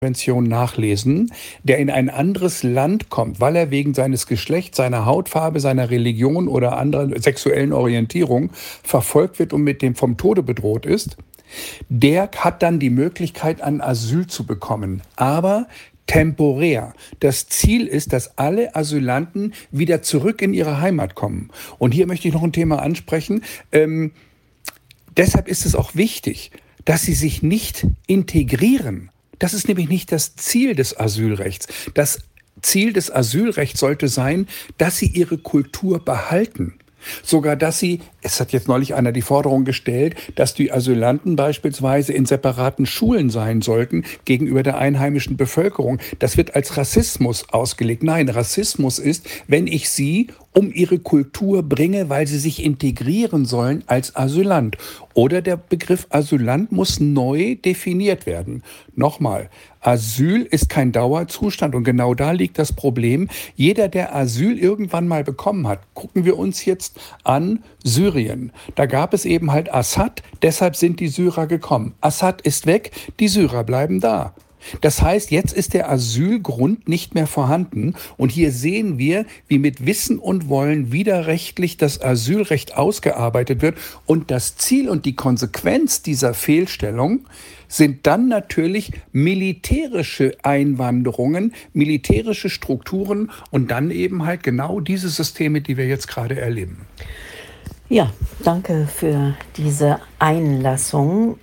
Konvention nachlesen, der in ein anderes Land kommt, weil er wegen seines Geschlechts, seiner Hautfarbe, seiner Religion oder anderer sexuellen Orientierung verfolgt wird und mit dem vom Tode bedroht ist, der hat dann die Möglichkeit, ein Asyl zu bekommen. Aber temporär. Das Ziel ist, dass alle Asylanten wieder zurück in ihre Heimat kommen. Und hier möchte ich noch ein Thema ansprechen. Deshalb ist es auch wichtig, dass sie sich nicht integrieren. Das ist nämlich nicht das Ziel des Asylrechts. Das Ziel des Asylrechts sollte sein, dass sie ihre Kultur behalten. Sogar, dass sie, es hat jetzt neulich einer die Forderung gestellt, dass die Asylanten beispielsweise in separaten Schulen sein sollten gegenüber der einheimischen Bevölkerung. Das wird als Rassismus ausgelegt. Nein, Rassismus ist, wenn ich sie um ihre Kultur bringe, weil sie sich integrieren sollen als Asylant. Oder der Begriff Asylant muss neu definiert werden. Nochmal, Asyl ist kein Dauerzustand und genau da liegt das Problem. Jeder, der Asyl irgendwann mal bekommen hat, gucken wir uns jetzt an Syrien. Da gab es eben halt Assad, deshalb sind die Syrer gekommen. Assad ist weg, die Syrer bleiben da. Das heißt, jetzt ist der Asylgrund nicht mehr vorhanden und hier sehen wir, wie mit Wissen und Wollen widerrechtlich das Asylrecht ausgearbeitet wird und das Ziel und die Konsequenz dieser Fehlstellung sind dann natürlich militärische Einwanderungen, militärische Strukturen und dann eben halt genau diese Systeme, die wir jetzt gerade erleben. Ja, danke für diese Einlassung.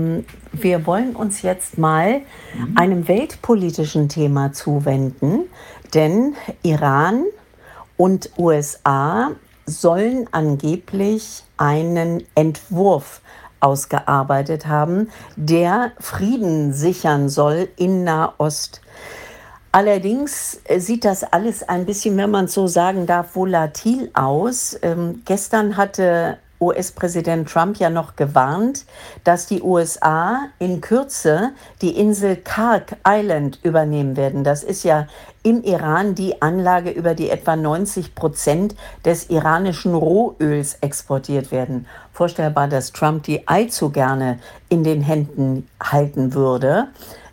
Wir wollen uns jetzt mal einem weltpolitischen Thema zuwenden, denn Iran und USA sollen angeblich einen Entwurf ausgearbeitet haben, der Frieden sichern soll in Nahost. Allerdings sieht das alles ein bisschen, wenn man es so sagen darf, volatil aus. Gestern hatte US-Präsident Trump ja noch gewarnt, dass die USA in Kürze die Insel Khark Island übernehmen werden. Das ist ja im Iran die Anlage, über die etwa 90% des iranischen Rohöls exportiert werden. Vorstellbar, dass Trump die allzu gerne in den Händen halten würde.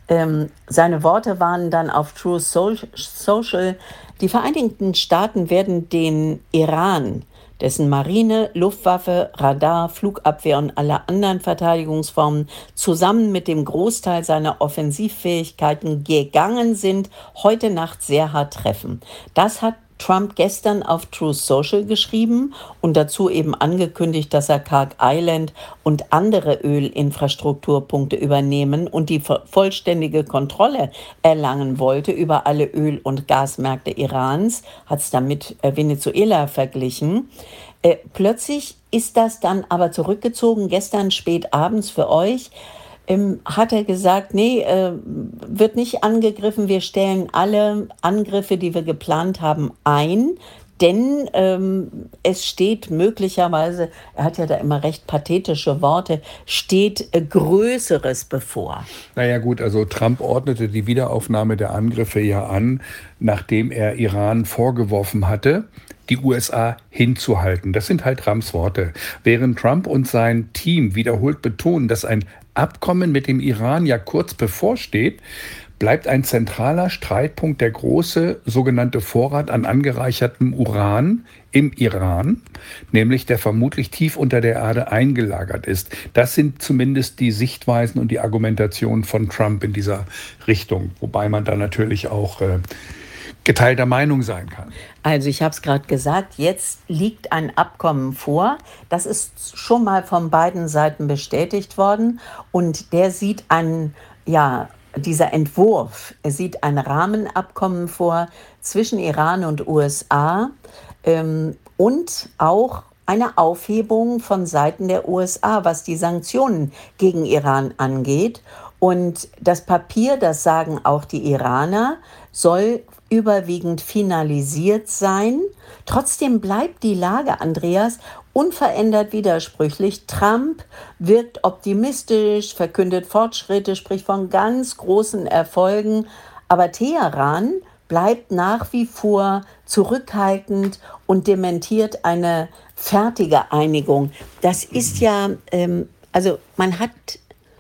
Seine Worte waren dann auf Truth Social: Die Vereinigten Staaten werden den Iran, dessen Marine, Luftwaffe, Radar, Flugabwehr und alle anderen Verteidigungsformen zusammen mit dem Großteil seiner Offensivfähigkeiten gegangen sind, heute Nacht sehr hart treffen. Das hat Trump gestern auf Truth Social geschrieben und dazu eben angekündigt, dass er Khark Island und andere Ölinfrastrukturpunkte übernehmen und die vollständige Kontrolle erlangen wollte über alle Öl- und Gasmärkte Irans, hat es damit Venezuela verglichen. Plötzlich ist das dann aber zurückgezogen, gestern spät abends für euch. Hat er gesagt, nee, wird nicht angegriffen, wir stellen alle Angriffe, die wir geplant haben, ein, denn es steht möglicherweise, er hat ja da immer recht pathetische Worte, steht Größeres bevor. Naja gut, also Trump ordnete die Wiederaufnahme der Angriffe ja an, nachdem er Iran vorgeworfen hatte, die USA hinzuhalten. Das sind halt Trumps Worte. Während Trump und sein Team wiederholt betonen, dass ein Abkommen mit dem Iran ja kurz bevorsteht, bleibt ein zentraler Streitpunkt der große sogenannte Vorrat an angereichertem Uran im Iran, nämlich der vermutlich tief unter der Erde eingelagert ist. Das sind zumindest die Sichtweisen und die Argumentationen von Trump in dieser Richtung, wobei man da natürlich auch geteilter Meinung sein kann. Also ich habe es gerade gesagt, jetzt liegt ein Abkommen vor. Das ist schon mal von beiden Seiten bestätigt worden und der sieht dieser Entwurf, er sieht ein Rahmenabkommen vor zwischen Iran und USA und auch eine Aufhebung von Seiten der USA, was die Sanktionen gegen Iran angeht. Und das Papier, das sagen auch die Iraner, soll überwiegend finalisiert sein. Trotzdem bleibt die Lage, Andreas, unverändert widersprüchlich. Trump wirkt optimistisch, verkündet Fortschritte, spricht von ganz großen Erfolgen. Aber Teheran bleibt nach wie vor zurückhaltend und dementiert eine fertige Einigung. Das ist ja, also man hat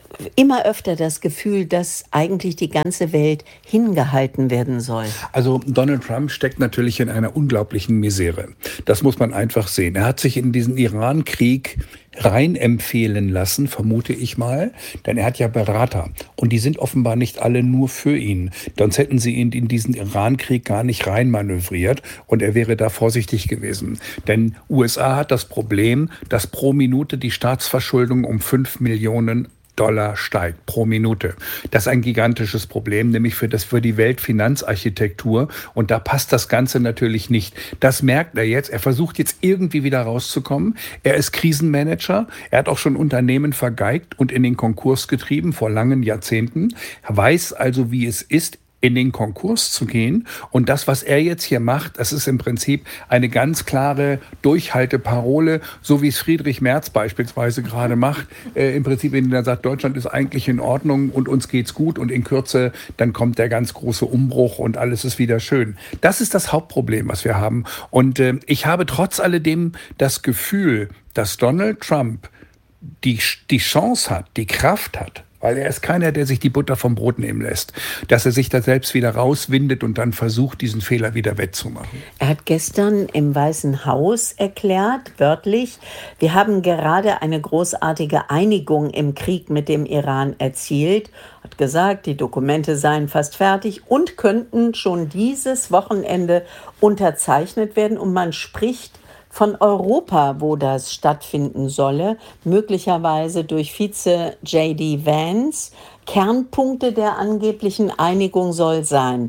immer öfter das Gefühl, dass eigentlich die ganze Welt hingehalten werden soll. Also Donald Trump steckt natürlich in einer unglaublichen Misere. Das muss man einfach sehen. Er hat sich in diesen Iran-Krieg rein empfehlen lassen, vermute ich mal, denn er hat ja Berater und die sind offenbar nicht alle nur für ihn. Sonst hätten sie ihn in diesen Iran-Krieg gar nicht reinmanövriert und er wäre da vorsichtig gewesen. Denn USA hat das Problem, dass pro Minute die Staatsverschuldung um 5 Millionen Dollar steigt pro Minute. Das ist ein gigantisches Problem, nämlich für die Weltfinanzarchitektur. Und da passt das Ganze natürlich nicht. Das merkt er jetzt. Er versucht jetzt irgendwie wieder rauszukommen. Er ist Krisenmanager. Er hat auch schon Unternehmen vergeigt und in den Konkurs getrieben vor langen Jahrzehnten. Er weiß also, wie es ist, in den Konkurs zu gehen. Und das, was er jetzt hier macht, das ist im Prinzip eine ganz klare Durchhalteparole, so wie es Friedrich Merz beispielsweise gerade macht. Im Prinzip, wenn er sagt, Deutschland ist eigentlich in Ordnung und uns geht's gut und in Kürze, dann kommt der ganz große Umbruch und alles ist wieder schön. Das ist das Hauptproblem, was wir haben. Und ich habe trotz alledem das Gefühl, dass Donald Trump die Chance hat, die Kraft hat, weil er ist keiner, der sich die Butter vom Brot nehmen lässt, dass er sich da selbst wieder rauswindet und dann versucht, diesen Fehler wieder wettzumachen. Er hat gestern im Weißen Haus erklärt, wörtlich, wir haben gerade eine großartige Einigung im Krieg mit dem Iran erzielt, hat gesagt, die Dokumente seien fast fertig und könnten schon dieses Wochenende unterzeichnet werden und man spricht von Europa, wo das stattfinden solle, möglicherweise durch Vize J.D. Vance. Kernpunkte der angeblichen Einigung soll sein: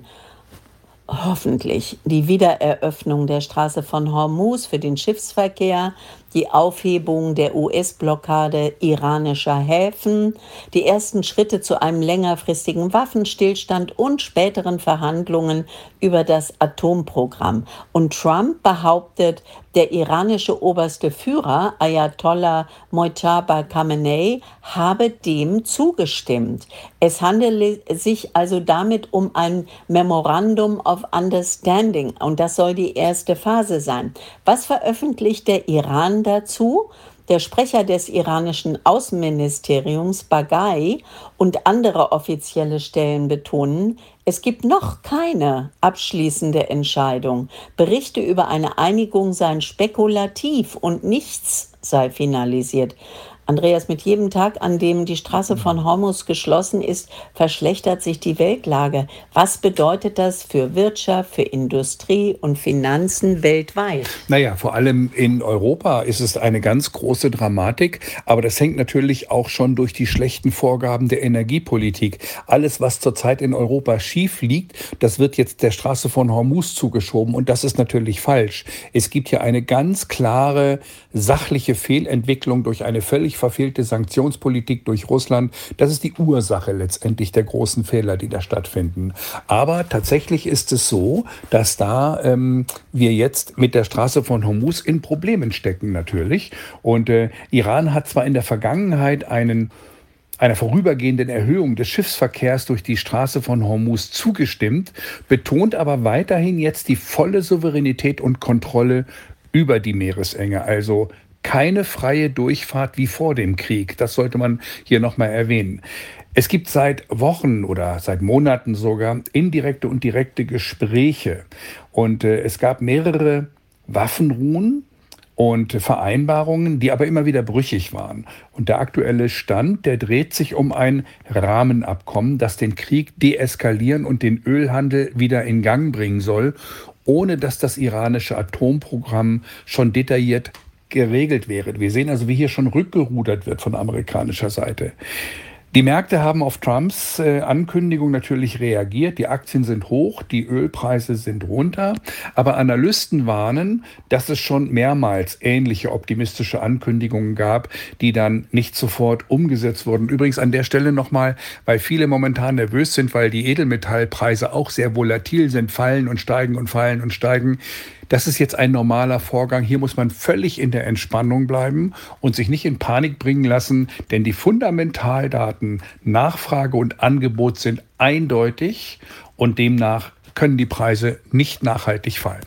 hoffentlich die Wiedereröffnung der Straße von Hormuz für den Schiffsverkehr, die Aufhebung der US-Blockade iranischer Häfen, die ersten Schritte zu einem längerfristigen Waffenstillstand und späteren Verhandlungen über das Atomprogramm. Und Trump behauptet, der iranische oberste Führer, Ayatollah Mojtaba Khamenei, habe dem zugestimmt. Es handele sich also damit um ein Memorandum of Understanding und das soll die erste Phase sein. Was veröffentlicht der Iran dazu? Der Sprecher des iranischen Außenministeriums, Baghai, und andere offizielle Stellen betonen, es gibt noch keine abschließende Entscheidung. Berichte über eine Einigung seien spekulativ und nichts sei finalisiert. Andreas, mit jedem Tag, an dem die Straße von Hormuz geschlossen ist, verschlechtert sich die Weltlage. Was bedeutet das für Wirtschaft, für Industrie und Finanzen weltweit? Naja, vor allem in Europa ist es eine ganz große Dramatik, aber das hängt natürlich auch schon durch die schlechten Vorgaben der Energiepolitik. Alles, was zurzeit in Europa schief liegt, das wird jetzt der Straße von Hormuz zugeschoben und das ist natürlich falsch. Es gibt hier eine ganz klare sachliche Fehlentwicklung durch eine völlig verfehlte Sanktionspolitik durch Russland. Das ist die Ursache letztendlich der großen Fehler, die da stattfinden. Aber tatsächlich ist es so, dass da wir jetzt mit der Straße von Hormuz in Problemen stecken natürlich. Und Iran hat zwar in der Vergangenheit einer vorübergehenden Erhöhung des Schiffsverkehrs durch die Straße von Hormuz zugestimmt, betont aber weiterhin jetzt die volle Souveränität und Kontrolle über die Meeresenge. Also keine freie Durchfahrt wie vor dem Krieg. Das sollte man hier nochmal erwähnen. Es gibt seit Wochen oder seit Monaten sogar indirekte und direkte Gespräche. Und es gab mehrere Waffenruhen und Vereinbarungen, die aber immer wieder brüchig waren. Und der aktuelle Stand, der dreht sich um ein Rahmenabkommen, das den Krieg deeskalieren und den Ölhandel wieder in Gang bringen soll, ohne dass das iranische Atomprogramm schon detailliert geregelt wäre. Wir sehen also, wie hier schon rückgerudert wird von amerikanischer Seite. Die Märkte haben auf Trumps Ankündigung natürlich reagiert. Die Aktien sind hoch, die Ölpreise sind runter. Aber Analysten warnen, dass es schon mehrmals ähnliche optimistische Ankündigungen gab, die dann nicht sofort umgesetzt wurden. Übrigens an der Stelle nochmal, weil viele momentan nervös sind, weil die Edelmetallpreise auch sehr volatil sind, fallen und steigen und fallen und steigen. Das ist jetzt ein normaler Vorgang. Hier muss man völlig in der Entspannung bleiben und sich nicht in Panik bringen lassen, denn die Fundamentaldaten Nachfrage und Angebot sind eindeutig und demnach können die Preise nicht nachhaltig fallen.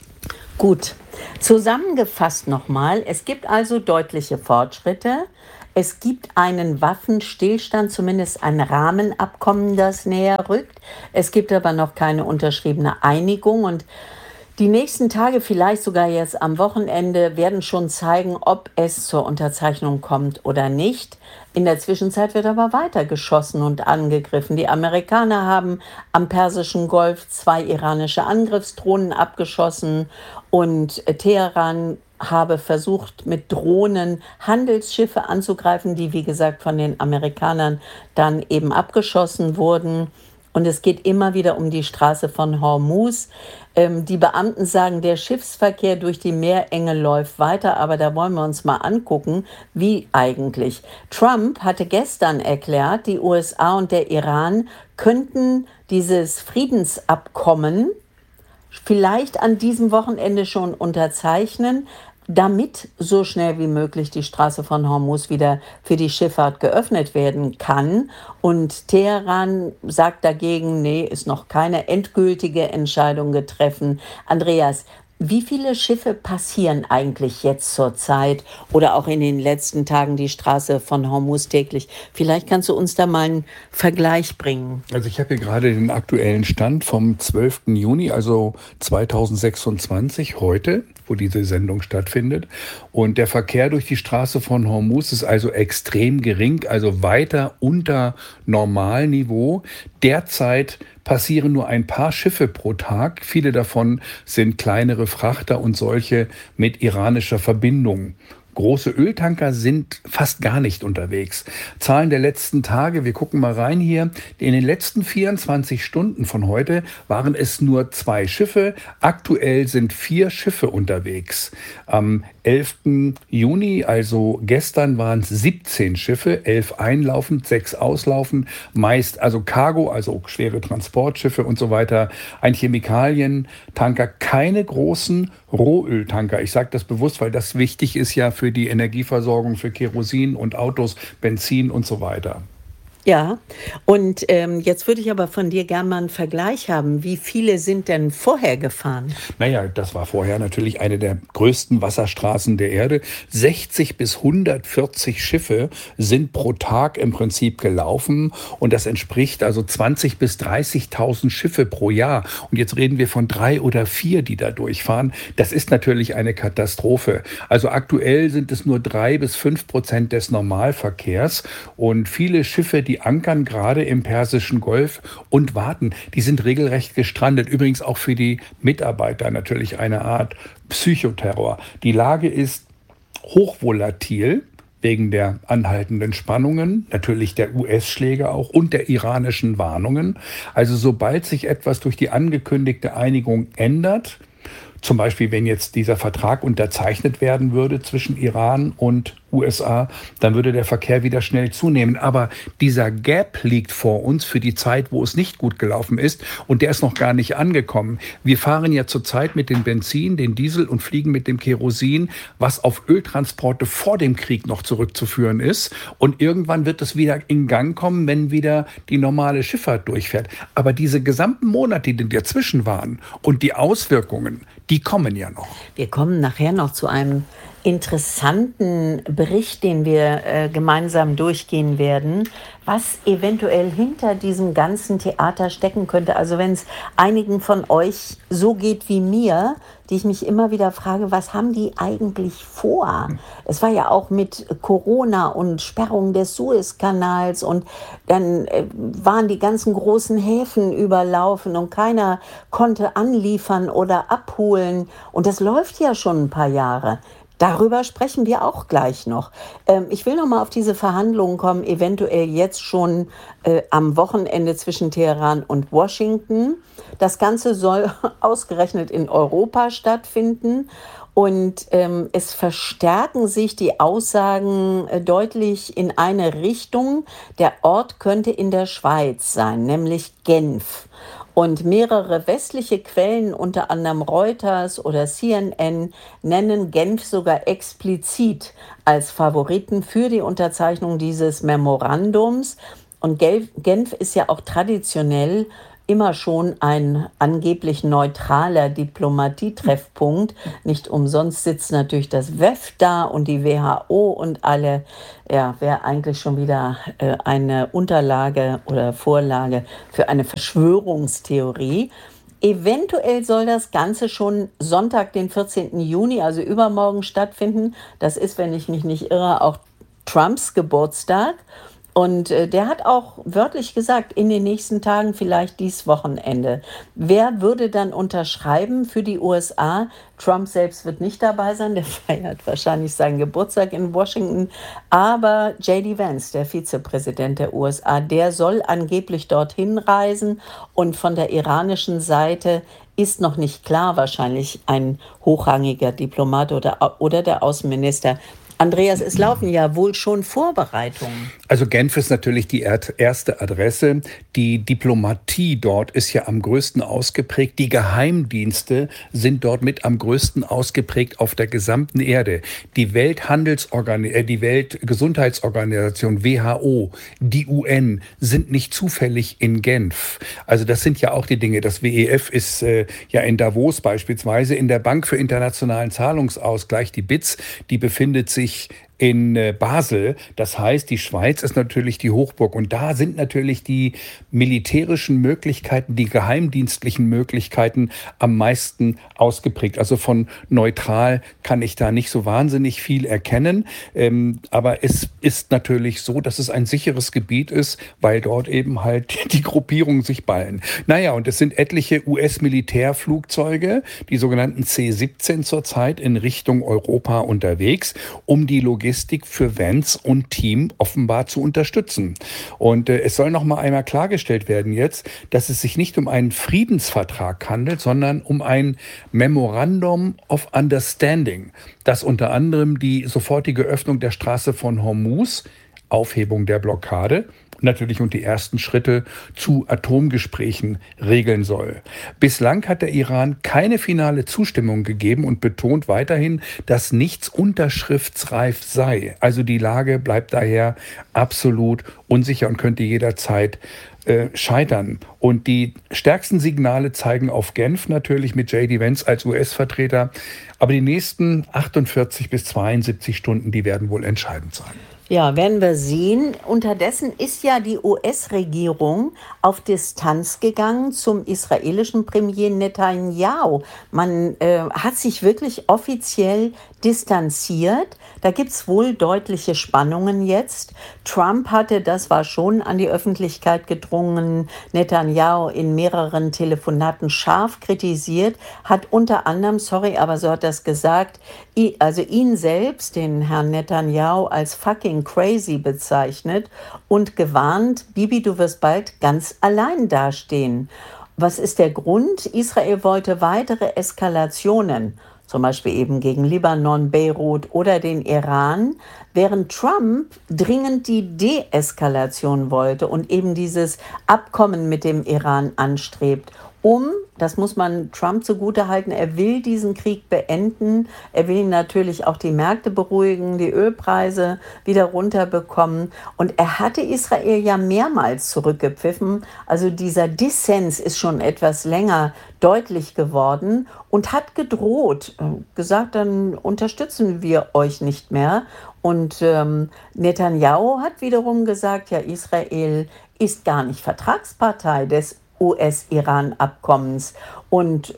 Gut, zusammengefasst nochmal, es gibt also deutliche Fortschritte. Es gibt einen Waffenstillstand, zumindest ein Rahmenabkommen, das näher rückt. Es gibt aber noch keine unterschriebene Einigung und die nächsten Tage, vielleicht sogar jetzt am Wochenende, werden schon zeigen, ob es zur Unterzeichnung kommt oder nicht. In der Zwischenzeit wird aber weiter geschossen und angegriffen. Die Amerikaner haben am Persischen Golf 2 iranische Angriffsdrohnen abgeschossen und Teheran habe versucht, mit Drohnen Handelsschiffe anzugreifen, die, wie gesagt, von den Amerikanern dann eben abgeschossen wurden. Und es geht immer wieder um die Straße von Hormuz. Die Beamten sagen, der Schiffsverkehr durch die Meerenge läuft weiter, aber da wollen wir uns mal angucken, wie eigentlich. Trump hatte gestern erklärt, die USA und der Iran könnten dieses Friedensabkommen vielleicht an diesem Wochenende schon unterzeichnen, damit so schnell wie möglich die Straße von Hormuz wieder für die Schifffahrt geöffnet werden kann. Und Teheran sagt dagegen, nee, ist noch keine endgültige Entscheidung getroffen. Andreas, wie viele Schiffe passieren eigentlich jetzt zur Zeit oder auch in den letzten Tagen die Straße von Hormuz täglich? Vielleicht kannst du uns da mal einen Vergleich bringen. Also ich habe hier gerade den aktuellen Stand vom 12. Juni, also 2026, heute, wo diese Sendung stattfindet. Und der Verkehr durch die Straße von Hormuz ist also extrem gering, also weiter unter Normalniveau. Derzeit passieren nur ein paar Schiffe pro Tag. Viele davon sind kleinere Frachter und solche mit iranischer Verbindung. Große Öltanker sind fast gar nicht unterwegs. Zahlen der letzten Tage, wir gucken mal rein hier. In den letzten 24 Stunden von heute waren es nur 2 Schiffe. Aktuell sind 4 Schiffe unterwegs. Am 11. Juni, also gestern, waren es 17 Schiffe, 11 einlaufend, 6 auslaufend. Meist also Cargo, also schwere Transportschiffe und so weiter. Ein Chemikalientanker, keine großen Rohöltanker. Ich sage das bewusst, weil das wichtig ist ja für die Energieversorgung, für Kerosin und Autos, Benzin und so weiter. Ja, und jetzt würde ich aber von dir gerne mal einen Vergleich haben. Wie viele sind denn vorher gefahren? Naja, das war vorher natürlich eine der größten Wasserstraßen der Erde. 60 bis 140 Schiffe sind pro Tag im Prinzip gelaufen und das entspricht also 20 bis 30.000 Schiffe pro Jahr. Und jetzt reden wir von 3 oder 4, die da durchfahren. Das ist natürlich eine Katastrophe. Also aktuell sind es nur 3-5% des Normalverkehrs und viele Schiffe, die ankern gerade im Persischen Golf und warten. Die sind regelrecht gestrandet. Übrigens auch für die Mitarbeiter natürlich eine Art Psychoterror. Die Lage ist hochvolatil wegen der anhaltenden Spannungen, natürlich der US-Schläge auch und der iranischen Warnungen. Also sobald sich etwas durch die angekündigte Einigung ändert, zum Beispiel, wenn jetzt dieser Vertrag unterzeichnet werden würde zwischen Iran und USA, dann würde der Verkehr wieder schnell zunehmen. Aber dieser Gap liegt vor uns für die Zeit, wo es nicht gut gelaufen ist und der ist noch gar nicht angekommen. Wir fahren ja zurzeit mit dem Benzin, den Diesel und fliegen mit dem Kerosin, was auf Öltransporte vor dem Krieg noch zurückzuführen ist. Und irgendwann wird es wieder in Gang kommen, wenn wieder die normale Schifffahrt durchfährt. Aber diese gesamten Monate, die dazwischen waren und die Auswirkungen, die kommen ja noch. Wir kommen nachher noch zu einem interessanten Bericht, den wir gemeinsam durchgehen werden, was eventuell hinter diesem ganzen Theater stecken könnte. Also wenn es einigen von euch so geht wie mir, die ich mich immer wieder frage, was haben die eigentlich vor? Es war ja auch mit Corona und Sperrung des Suezkanals und dann waren die ganzen großen Häfen überlaufen und keiner konnte anliefern oder abholen. Und das läuft ja schon ein paar Jahre. Darüber sprechen wir auch gleich noch. Ich will noch mal auf diese Verhandlungen kommen, eventuell jetzt schon am Wochenende zwischen Teheran und Washington. Das Ganze soll ausgerechnet in Europa stattfinden. Und es verstärken sich die Aussagen deutlich in eine Richtung. Der Ort könnte in der Schweiz sein, nämlich Genf. Und mehrere westliche Quellen, unter anderem Reuters oder CNN, nennen Genf sogar explizit als Favoriten für die Unterzeichnung dieses Memorandums. Und Genf ist ja auch traditionell immer schon ein angeblich neutraler Diplomatietreffpunkt. Nicht umsonst sitzt natürlich das WEF da und die WHO und alle. Ja, wäre eigentlich schon wieder eine Unterlage oder Vorlage für eine Verschwörungstheorie. Eventuell soll das Ganze schon Sonntag, den 14. Juni, also übermorgen stattfinden. Das ist, wenn ich mich nicht irre, auch Trumps Geburtstag. Und der hat auch wörtlich gesagt, in den nächsten Tagen, vielleicht dies Wochenende. Wer würde dann unterschreiben für die USA? Trump selbst wird nicht dabei sein, der feiert wahrscheinlich seinen Geburtstag in Washington. Aber J.D. Vance, der Vizepräsident der USA, der soll angeblich dorthin reisen. Und von der iranischen Seite ist noch nicht klar, wahrscheinlich ein hochrangiger Diplomat oder der Außenminister. Andreas, es laufen ja wohl schon Vorbereitungen. Also Genf ist natürlich die erste Adresse. Die Diplomatie dort ist ja am größten ausgeprägt. Die Geheimdienste sind dort mit am größten ausgeprägt auf der gesamten Erde. Die die Weltgesundheitsorganisation WHO, die UN sind nicht zufällig in Genf. Also das sind ja auch die Dinge. Das WEF ist ja in Davos beispielsweise. In der Bank für internationalen Zahlungsausgleich, die BITS, die befindet sich in Basel. Das heißt, die Schweiz ist natürlich die Hochburg. Und da sind natürlich die militärischen Möglichkeiten, die geheimdienstlichen Möglichkeiten am meisten ausgeprägt. Also von neutral kann ich da nicht so wahnsinnig viel erkennen. Aber es ist natürlich so, dass es ein sicheres Gebiet ist, weil dort eben halt die Gruppierungen sich ballen. Naja, und es sind etliche US-Militärflugzeuge, die sogenannten C-17 zurzeit in Richtung Europa unterwegs, um die Logistik für Vance und Team offenbar zu unterstützen. Und es soll noch mal einmal klargestellt werden jetzt, dass es sich nicht um einen Friedensvertrag handelt, sondern um ein Memorandum of Understanding, das unter anderem die sofortige Öffnung der Straße von Hormuz, Aufhebung der Blockade, natürlich und die ersten Schritte zu Atomgesprächen regeln soll. Bislang hat der Iran keine finale Zustimmung gegeben und betont weiterhin, dass nichts unterschriftsreif sei. Also die Lage bleibt daher absolut unsicher und könnte jederzeit scheitern. Und die stärksten Signale zeigen auf Genf natürlich mit J.D. Vance als US-Vertreter. Aber die nächsten 48 bis 72 Stunden, die werden wohl entscheidend sein. Ja, werden wir sehen. Unterdessen ist ja die US-Regierung auf Distanz gegangen zum israelischen Premier Netanyahu. Man hat sich wirklich offiziell distanziert. Da gibt es wohl deutliche Spannungen jetzt. Trump hatte, das war schon an die Öffentlichkeit gedrungen, Netanyahu in mehreren Telefonaten scharf kritisiert, hat unter anderem, sorry, aber so hat er es gesagt, also ihn selbst, den Herrn Netanyahu, als fucking crazy bezeichnet und gewarnt, Bibi, du wirst bald ganz allein dastehen. Was ist der Grund? Israel wollte weitere Eskalationen, zum Beispiel eben gegen Libanon, Beirut oder den Iran, während Trump dringend die Deeskalation wollte und eben dieses Abkommen mit dem Iran anstrebt, das muss man Trump zugutehalten, er will diesen Krieg beenden, er will natürlich auch die Märkte beruhigen, die Ölpreise wieder runterbekommen und er hatte Israel ja mehrmals zurückgepfiffen, also dieser Dissens ist schon etwas länger deutlich geworden und hat gedroht, gesagt, dann unterstützen wir euch nicht mehr und Netanyahu hat wiederum gesagt, ja, Israel ist gar nicht Vertragspartei des US-Iran-Abkommens und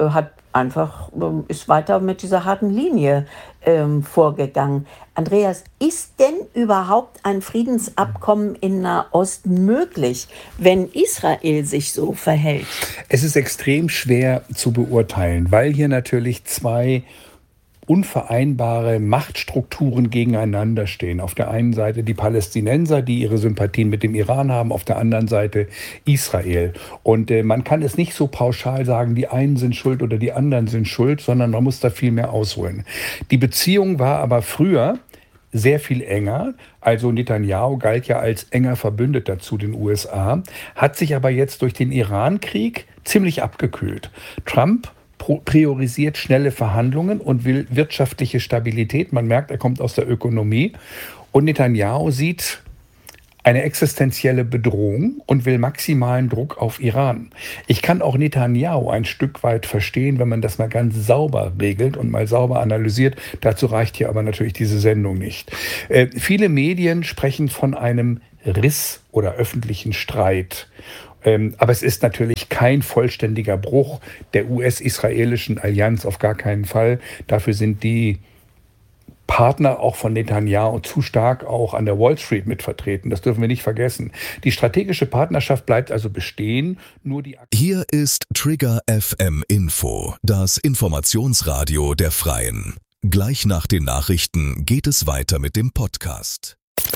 ist weiter mit dieser harten Linie vorgegangen. Andreas, ist denn überhaupt ein Friedensabkommen in Nahost möglich, wenn Israel sich so verhält? Es ist extrem schwer zu beurteilen, weil hier natürlich zwei unvereinbare Machtstrukturen gegeneinander stehen. Auf der einen Seite die Palästinenser, die ihre Sympathien mit dem Iran haben, auf der anderen Seite Israel. Und man kann es nicht so pauschal sagen, die einen sind schuld oder die anderen sind schuld, sondern man muss da viel mehr ausholen. Die Beziehung war aber früher sehr viel enger. Also Netanyahu galt ja als enger Verbündeter zu den USA, hat sich aber jetzt durch den Iran-Krieg ziemlich abgekühlt. Trump priorisiert schnelle Verhandlungen und will wirtschaftliche Stabilität. Man merkt, er kommt aus der Ökonomie. Und Netanyahu sieht eine existenzielle Bedrohung und will maximalen Druck auf Iran. Ich kann auch Netanyahu ein Stück weit verstehen, wenn man das mal ganz sauber regelt und mal sauber analysiert. Dazu reicht hier aber natürlich diese Sendung nicht. Viele Medien sprechen von einem Riss oder öffentlichen Streit. Aber es ist natürlich kein vollständiger Bruch der US-israelischen Allianz, auf gar keinen Fall. Dafür sind die Partner auch von Netanyahu zu stark auch an der Wall Street mitvertreten. Das dürfen wir nicht vergessen. Die strategische Partnerschaft bleibt also bestehen. Hier ist Trigger FM Info, das Informationsradio der Freien. Gleich nach den Nachrichten geht es weiter mit dem Podcast.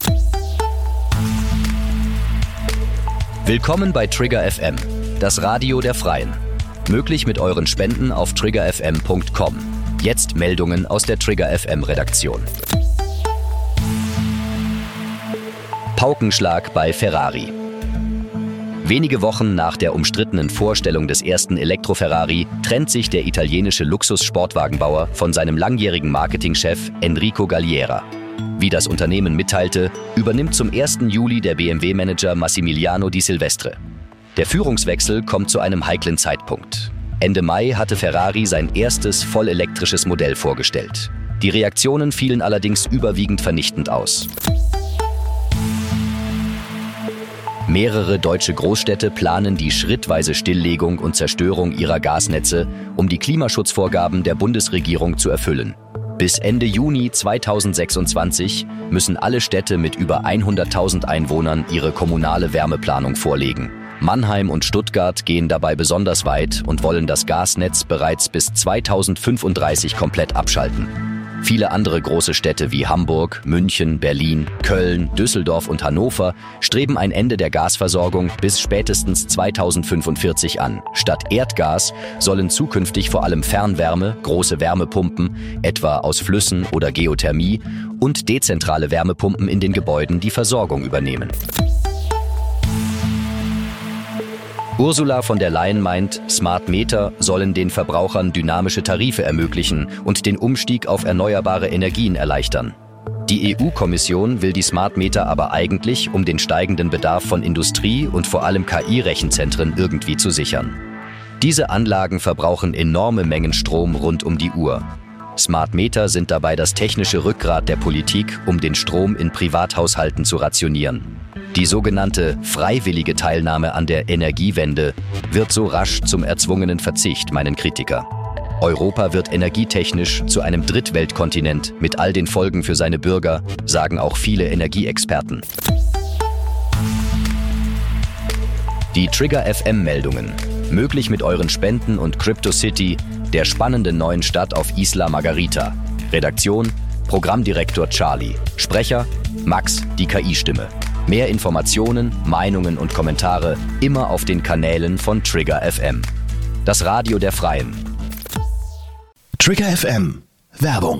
Willkommen bei Trigger FM, das Radio der Freien. Möglich mit euren Spenden auf triggerfm.com. Jetzt Meldungen aus der Trigger FM Redaktion. Paukenschlag bei Ferrari. Wenige Wochen nach der umstrittenen Vorstellung des ersten Elektro-Ferrari trennt sich der italienische Luxus-Sportwagenbauer von seinem langjährigen Marketingchef Enrico Galliera. Wie das Unternehmen mitteilte, übernimmt zum 1. Juli der BMW-Manager Massimiliano Di Silvestre. Der Führungswechsel kommt zu einem heiklen Zeitpunkt. Ende Mai hatte Ferrari sein erstes vollelektrisches Modell vorgestellt. Die Reaktionen fielen allerdings überwiegend vernichtend aus. Mehrere deutsche Großstädte planen die schrittweise Stilllegung und Zerstörung ihrer Gasnetze, um die Klimaschutzvorgaben der Bundesregierung zu erfüllen. Bis Ende Juni 2026 müssen alle Städte mit über 100.000 Einwohnern ihre kommunale Wärmeplanung vorlegen. Mannheim und Stuttgart gehen dabei besonders weit und wollen das Gasnetz bereits bis 2035 komplett abschalten. Viele andere große Städte wie Hamburg, München, Berlin, Köln, Düsseldorf und Hannover streben ein Ende der Gasversorgung bis spätestens 2045 an. Statt Erdgas sollen zukünftig vor allem Fernwärme, große Wärmepumpen, etwa aus Flüssen oder Geothermie, und dezentrale Wärmepumpen in den Gebäuden die Versorgung übernehmen. Ursula von der Leyen meint, Smart Meter sollen den Verbrauchern dynamische Tarife ermöglichen und den Umstieg auf erneuerbare Energien erleichtern. Die EU-Kommission will die Smart Meter aber eigentlich, um den steigenden Bedarf von Industrie und vor allem KI-Rechenzentren irgendwie zu sichern. Diese Anlagen verbrauchen enorme Mengen Strom rund um die Uhr. Smart Meter sind dabei das technische Rückgrat der Politik, um den Strom in Privathaushalten zu rationieren. Die sogenannte freiwillige Teilnahme an der Energiewende wird so rasch zum erzwungenen Verzicht, meinen Kritiker. Europa wird energietechnisch zu einem Drittweltkontinent mit all den Folgen für seine Bürger, sagen auch viele Energieexperten. Die Trigger FM-Meldungen. Möglich mit euren Spenden und CryptoCity, der spannenden neuen Stadt auf Isla Margarita. Redaktion: Programmdirektor Charlie. Sprecher: Max, die KI-Stimme. Mehr Informationen, Meinungen und Kommentare immer auf den Kanälen von Trigger FM. Das Radio der Freien. Trigger FM. Werbung.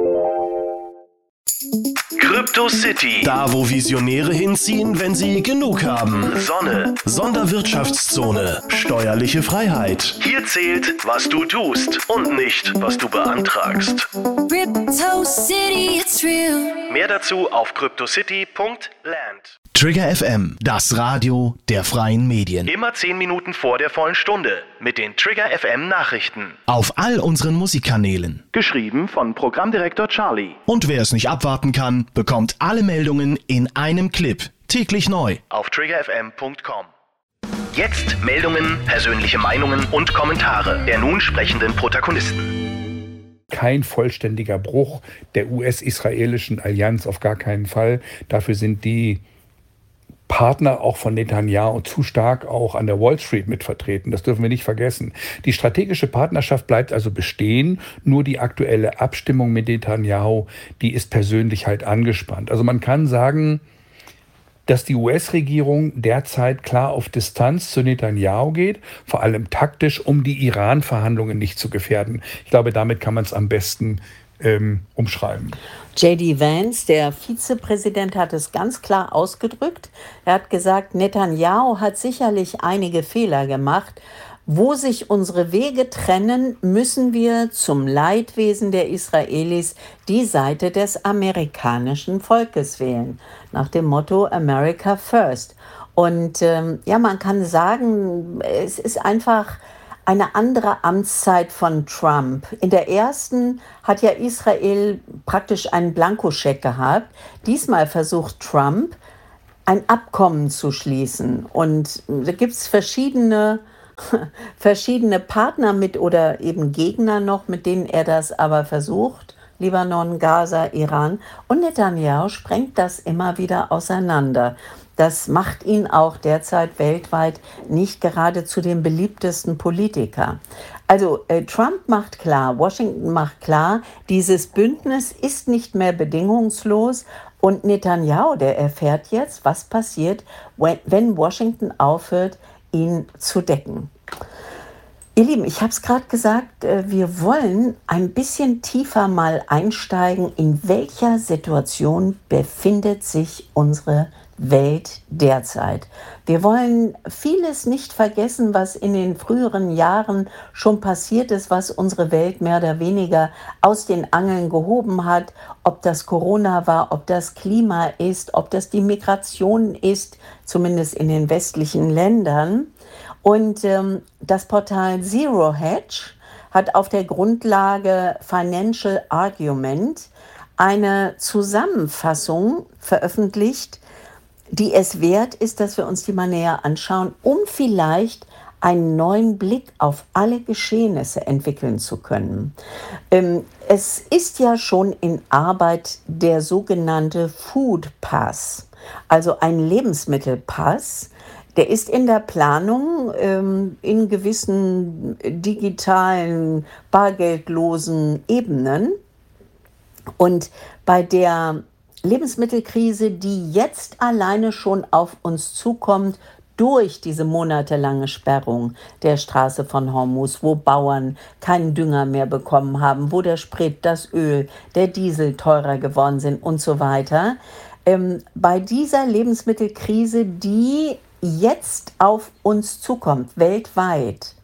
CryptoCity. Da, wo Visionäre hinziehen, wenn sie genug haben. Sonne. Sonderwirtschaftszone. Steuerliche Freiheit. Hier zählt, was du tust und nicht, was du beantragst. CryptoCity, it's real. Mehr dazu auf cryptocity.land. Trigger FM, das Radio der freien Medien. Immer 10 Minuten vor der vollen Stunde mit den Trigger FM Nachrichten. Auf all unseren Musikkanälen. Geschrieben von Programmdirektor Charlie. Und wer es nicht abwarten kann, bekommt alle Meldungen in einem Clip. Täglich neu. Auf triggerfm.com. Jetzt Meldungen, persönliche Meinungen und Kommentare der nun sprechenden Protagonisten. Kein vollständiger Bruch der US-israelischen Allianz, auf gar keinen Fall. Dafür sind die Partner auch von Netanyahu zu stark auch an der Wall Street mitvertreten. Das dürfen wir nicht vergessen. Die strategische Partnerschaft bleibt also bestehen. Nur die aktuelle Abstimmung mit Netanyahu, die ist persönlich halt angespannt. Also man kann sagen, dass die US-Regierung derzeit klar auf Distanz zu Netanyahu geht, vor allem taktisch, um die Iran-Verhandlungen nicht zu gefährden. Ich glaube, damit kann man es am besten umschreiben. J.D. Vance, der Vizepräsident, hat es ganz klar ausgedrückt. Er hat gesagt, Netanyahu hat sicherlich einige Fehler gemacht, Wo sich unsere Wege trennen, müssen wir zum Leidwesen der Israelis die Seite des amerikanischen Volkes wählen, nach dem Motto America First. Und man kann sagen, es ist einfach eine andere Amtszeit von Trump. In der ersten hat ja Israel praktisch einen Blankoscheck gehabt. Diesmal versucht Trump, ein Abkommen zu schließen. Und da gibt es verschiedene Partner mit oder eben Gegner noch, mit denen er das aber versucht. Libanon, Gaza, Iran. Und Netanyahu sprengt das immer wieder auseinander. Das macht ihn auch derzeit weltweit nicht gerade zu dem beliebtesten Politiker. Also Trump macht klar, Washington macht klar, dieses Bündnis ist nicht mehr bedingungslos. Und Netanyahu, der erfährt jetzt, was passiert, wenn Washington aufhört, ihn zu decken. Ihr Lieben, ich habe es gerade gesagt, wir wollen ein bisschen tiefer mal einsteigen, in welcher Situation befindet sich unsere Welt derzeit. Wir wollen vieles nicht vergessen, was in den früheren Jahren schon passiert ist, was unsere Welt mehr oder weniger aus den Angeln gehoben hat, ob das Corona war, ob das Klima ist, ob das die Migration ist, zumindest in den westlichen Ländern. Und das Portal Zero Hedge hat auf der Grundlage Financial Argument eine Zusammenfassung veröffentlicht, die es wert ist, dass wir uns die mal näher anschauen, um vielleicht einen neuen Blick auf alle Geschehnisse entwickeln zu können. Es ist ja schon in Arbeit der sogenannte Food Pass, also ein Lebensmittelpass. Der ist in der Planung in gewissen digitalen, bargeldlosen Ebenen. Und bei der Lebensmittelkrise, die jetzt alleine schon auf uns zukommt, durch diese monatelange Sperrung der Straße von Hormuz, wo Bauern keinen Dünger mehr bekommen haben, wo der Sprit, das Öl, der Diesel teurer geworden sind und so weiter. Bei dieser Lebensmittelkrise, die jetzt auf uns zukommt, weltweit,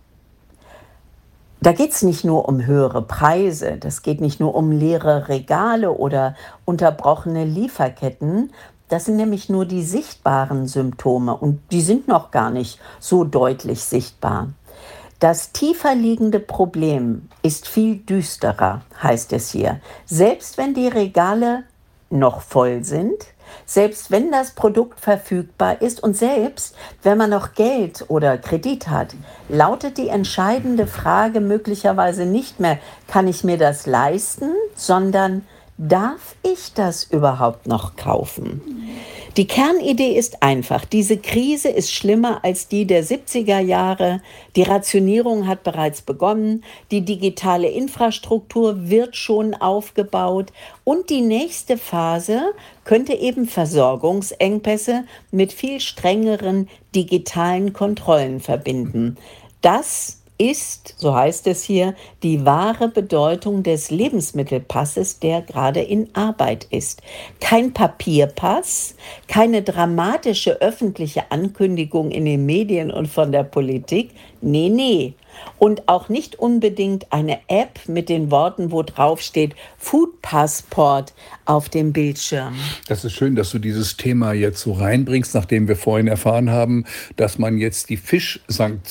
da geht es nicht nur um höhere Preise, das geht nicht nur um leere Regale oder unterbrochene Lieferketten. Das sind nämlich nur die sichtbaren Symptome und die sind noch gar nicht so deutlich sichtbar. Das tiefer liegende Problem ist viel düsterer, heißt es hier. Selbst wenn die Regale noch voll sind, selbst wenn das Produkt verfügbar ist und selbst wenn man noch Geld oder Kredit hat, lautet die entscheidende Frage möglicherweise nicht mehr, kann ich mir das leisten, sondern darf ich das überhaupt noch kaufen? Die Kernidee ist einfach, diese Krise ist schlimmer als die der 70er Jahre. Die Rationierung hat bereits begonnen, die digitale Infrastruktur wird schon aufgebaut und die nächste Phase könnte eben Versorgungsengpässe mit viel strengeren digitalen Kontrollen verbinden. Das ist, so heißt es hier, die wahre Bedeutung des Lebensmittelpasses, der gerade in Arbeit ist. Kein Papierpass, keine dramatische öffentliche Ankündigung in den Medien und von der Politik. Nee. Und auch nicht unbedingt eine App mit den Worten, wo drauf steht, Food Passport auf dem Bildschirm. Das ist schön, dass du dieses Thema jetzt so reinbringst, nachdem wir vorhin erfahren haben, dass man jetzt den Fisch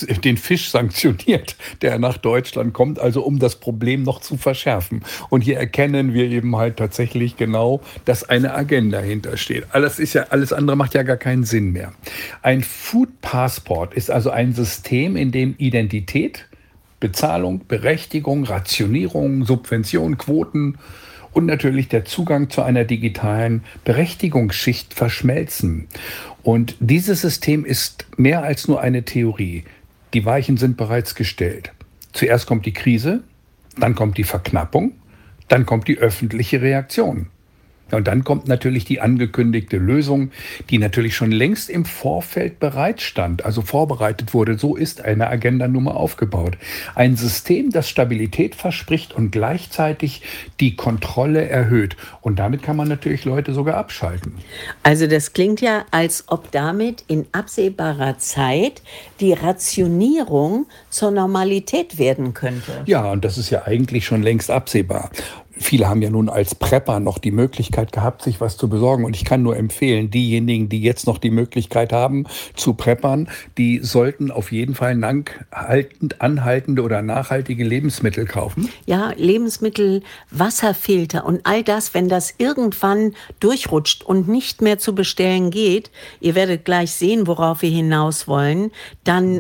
sanktioniert, der nach Deutschland kommt, also um das Problem noch zu verschärfen. Und hier erkennen wir eben halt tatsächlich genau, dass eine Agenda hintersteht. Alles andere macht ja gar keinen Sinn mehr. Ein Food Passport ist also ein System, in dem Identität, Bezahlung, Berechtigung, Rationierung, Subvention, Quoten und natürlich der Zugang zu einer digitalen Berechtigungsschicht verschmelzen. Und dieses System ist mehr als nur eine Theorie. Die Weichen sind bereits gestellt. Zuerst kommt die Krise, dann kommt die Verknappung, dann kommt die öffentliche Reaktion. Ja, und dann kommt natürlich die angekündigte Lösung, die natürlich schon längst im Vorfeld bereitstand, also vorbereitet wurde. So ist eine Agenda nun mal aufgebaut. Ein System, das Stabilität verspricht und gleichzeitig die Kontrolle erhöht. Und damit kann man natürlich Leute sogar abschalten. Also das klingt ja, als ob damit in absehbarer Zeit die Rationierung zur Normalität werden könnte. Ja, und das ist ja eigentlich schon längst absehbar. Viele haben ja nun als Prepper noch die Möglichkeit gehabt, sich was zu besorgen. Und ich kann nur empfehlen, diejenigen, die jetzt noch die Möglichkeit haben, zu preppern, die sollten auf jeden Fall anhaltende oder nachhaltige Lebensmittel kaufen. Ja, Lebensmittel, Wasserfilter und all das, wenn das irgendwann durchrutscht und nicht mehr zu bestellen geht, ihr werdet gleich sehen, worauf wir hinaus wollen, dann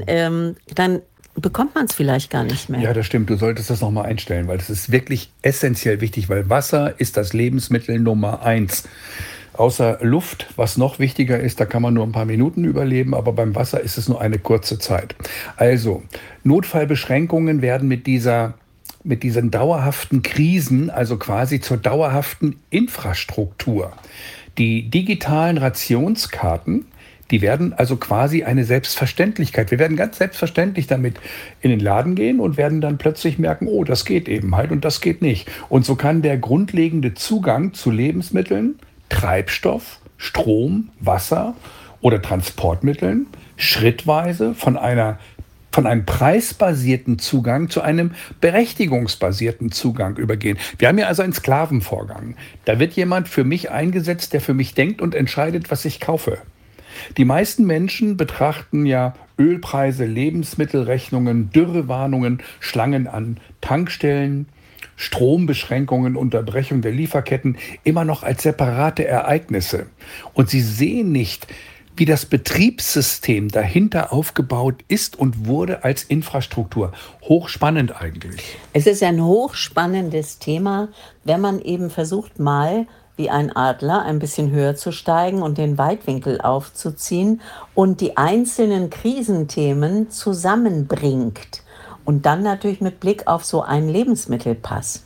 bekommt man es vielleicht gar nicht mehr. Ja, das stimmt. Du solltest das nochmal einstellen, weil das ist wirklich essentiell wichtig, weil Wasser ist das Lebensmittel Nummer 1. Außer Luft, was noch wichtiger ist, da kann man nur ein paar Minuten überleben, aber beim Wasser ist es nur eine kurze Zeit. Also, Notfallbeschränkungen werden mit diesen dauerhaften Krisen, also quasi zur dauerhaften Infrastruktur. Die digitalen Rationskarten, die werden also quasi eine Selbstverständlichkeit. Wir werden ganz selbstverständlich damit in den Laden gehen und werden dann plötzlich merken, oh, das geht eben halt und das geht nicht. Und so kann der grundlegende Zugang zu Lebensmitteln, Treibstoff, Strom, Wasser oder Transportmitteln schrittweise von einem preisbasierten Zugang zu einem berechtigungsbasierten Zugang übergehen. Wir haben ja also einen Sklavenvorgang. Da wird jemand für mich eingesetzt, der für mich denkt und entscheidet, was ich kaufe. Die meisten Menschen betrachten ja Ölpreise, Lebensmittelrechnungen, Dürrewarnungen, Schlangen an Tankstellen, Strombeschränkungen, Unterbrechung der Lieferketten immer noch als separate Ereignisse. Und sie sehen nicht, wie das Betriebssystem dahinter aufgebaut ist und wurde als Infrastruktur. Hochspannend eigentlich. Es ist ein hochspannendes Thema, wenn man eben versucht, mal wie ein Adler ein bisschen höher zu steigen und den Weitwinkel aufzuziehen und die einzelnen Krisenthemen zusammenbringt. Und dann natürlich mit Blick auf so einen Lebensmittelpass.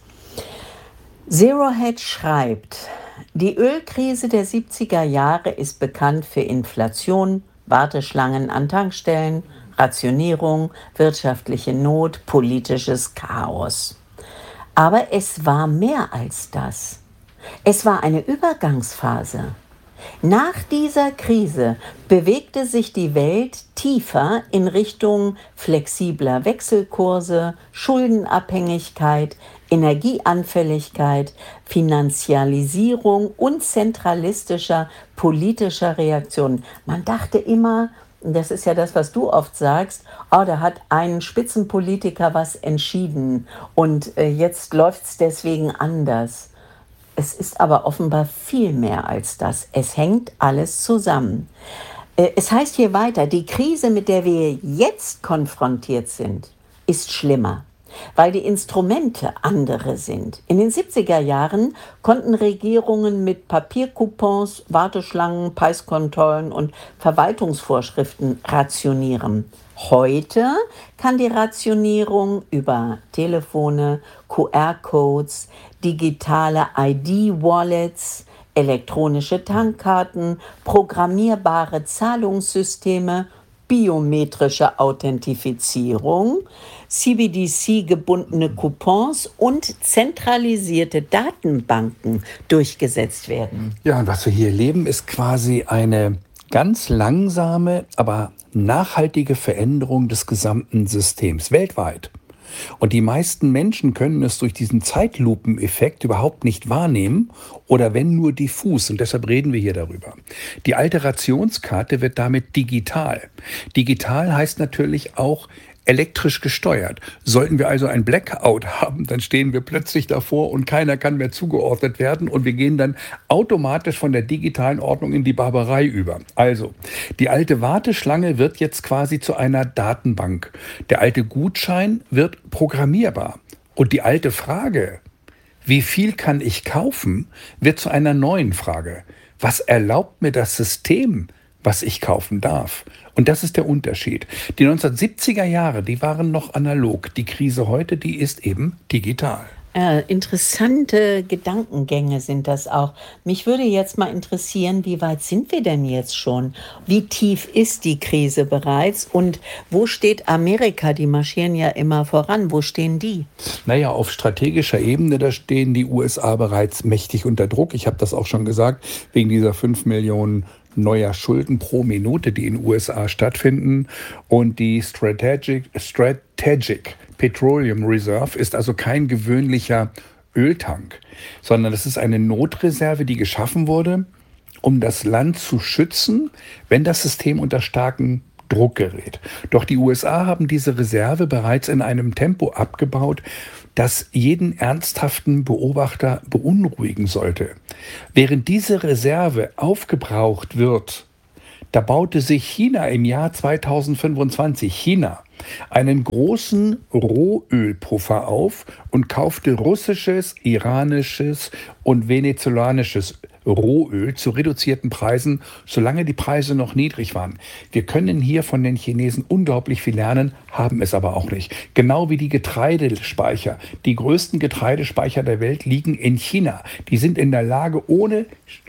Zero Hedge schreibt, die Ölkrise der 70er Jahre ist bekannt für Inflation, Warteschlangen an Tankstellen, Rationierung, wirtschaftliche Not, politisches Chaos. Aber es war mehr als das. Es war eine Übergangsphase. Nach dieser Krise bewegte sich die Welt tiefer in Richtung flexibler Wechselkurse, Schuldenabhängigkeit, Energieanfälligkeit, Finanzialisierung und zentralistischer politischer Reaktionen. Man dachte immer, das ist ja das, was du oft sagst, oh, da hat ein Spitzenpolitiker was entschieden und jetzt läuft es deswegen anders. Es ist aber offenbar viel mehr als das. Es hängt alles zusammen. Es heißt hier weiter, die Krise, mit der wir jetzt konfrontiert sind, ist schlimmer, weil die Instrumente andere sind. In den 70er Jahren konnten Regierungen mit Papiercoupons, Warteschlangen, Preiskontrollen und Verwaltungsvorschriften rationieren. Heute kann die Rationierung über Telefone, QR-Codes, digitale ID-Wallets, elektronische Tankkarten, programmierbare Zahlungssysteme, biometrische Authentifizierung, CBDC-gebundene Coupons und zentralisierte Datenbanken durchgesetzt werden. Ja, und was wir hier erleben, ist quasi eine ganz langsame, aber nachhaltige Veränderung des gesamten Systems weltweit. Und die meisten Menschen können es durch diesen Zeitlupeneffekt überhaupt nicht wahrnehmen oder wenn nur diffus. Und deshalb reden wir hier darüber. Die alte Rationskarte wird damit digital. Digital heißt natürlich auch elektrisch gesteuert. Sollten wir also ein Blackout haben, dann stehen wir plötzlich davor und keiner kann mehr zugeordnet werden und wir gehen dann automatisch von der digitalen Ordnung in die Barbarei über. Also, die alte Warteschlange wird jetzt quasi zu einer Datenbank. Der alte Gutschein wird programmierbar. Und die alte Frage, wie viel kann ich kaufen, wird zu einer neuen Frage. Was erlaubt mir das System, was ich kaufen darf? Und das ist der Unterschied. Die 1970er Jahre, die waren noch analog. Die Krise heute, die ist eben digital. Interessante Gedankengänge sind das auch. Mich würde jetzt mal interessieren, wie weit sind wir denn jetzt schon? Wie tief ist die Krise bereits? Und wo steht Amerika? Die marschieren ja immer voran. Wo stehen die? Naja, auf strategischer Ebene, da stehen die USA bereits mächtig unter Druck. Ich habe das auch schon gesagt, wegen dieser 5 Millionen neuer Schulden pro Minute, die in den USA stattfinden. Und die Strategic Petroleum Reserve ist also kein gewöhnlicher Öltank, sondern es ist eine Notreserve, die geschaffen wurde, um das Land zu schützen, wenn das System unter starken Druck gerät. Doch die USA haben diese Reserve bereits in einem Tempo abgebaut, das jeden ernsthaften Beobachter beunruhigen sollte. Während diese Reserve aufgebraucht wird, da baute sich China im Jahr 2025, einen großen Rohölpuffer auf und kaufte russisches, iranisches und venezolanisches Rohöl zu reduzierten Preisen, solange die Preise noch niedrig waren. Wir können hier von den Chinesen unglaublich viel lernen, haben es aber auch nicht. Genau wie die Getreidespeicher. Die größten Getreidespeicher der Welt liegen in China. Die sind in der Lage, ohne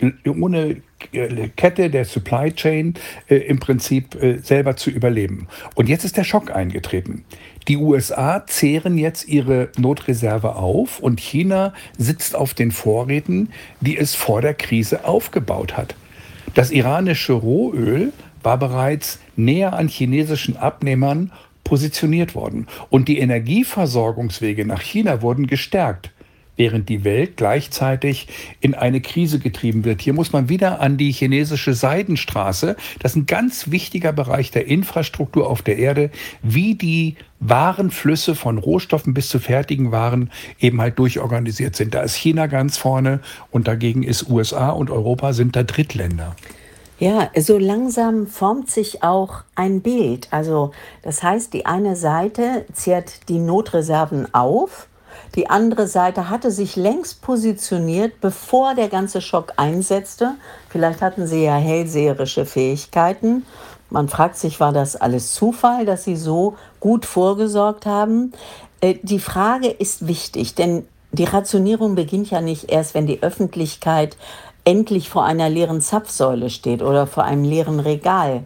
Kette der Supply Chain im Prinzip selber zu überleben. Und jetzt ist der Schock eingetreten. Die USA zehren jetzt ihre Notreserve auf und China sitzt auf den Vorräten, die es vor der Krise aufgebaut hat. Das iranische Rohöl war bereits näher an chinesischen Abnehmern positioniert worden und die Energieversorgungswege nach China wurden gestärkt, während die Welt gleichzeitig in eine Krise getrieben wird. Hier muss man wieder an die chinesische Seidenstraße, das ist ein ganz wichtiger Bereich der Infrastruktur auf der Erde, wie die Warenflüsse von Rohstoffen bis zu fertigen Waren eben halt durchorganisiert sind. Da ist China ganz vorne und dagegen ist USA und Europa sind da Drittländer. Ja, so langsam formt sich auch ein Bild. Also das heißt, die eine Seite zehrt die Notreserven auf, die andere Seite hatte sich längst positioniert, bevor der ganze Schock einsetzte. Vielleicht hatten sie ja hellseherische Fähigkeiten. Man fragt sich, war das alles Zufall, dass sie so gut vorgesorgt haben? Die Frage ist wichtig, denn die Rationierung beginnt ja nicht erst, wenn die Öffentlichkeit endlich vor einer leeren Zapfsäule steht oder vor einem leeren Regal.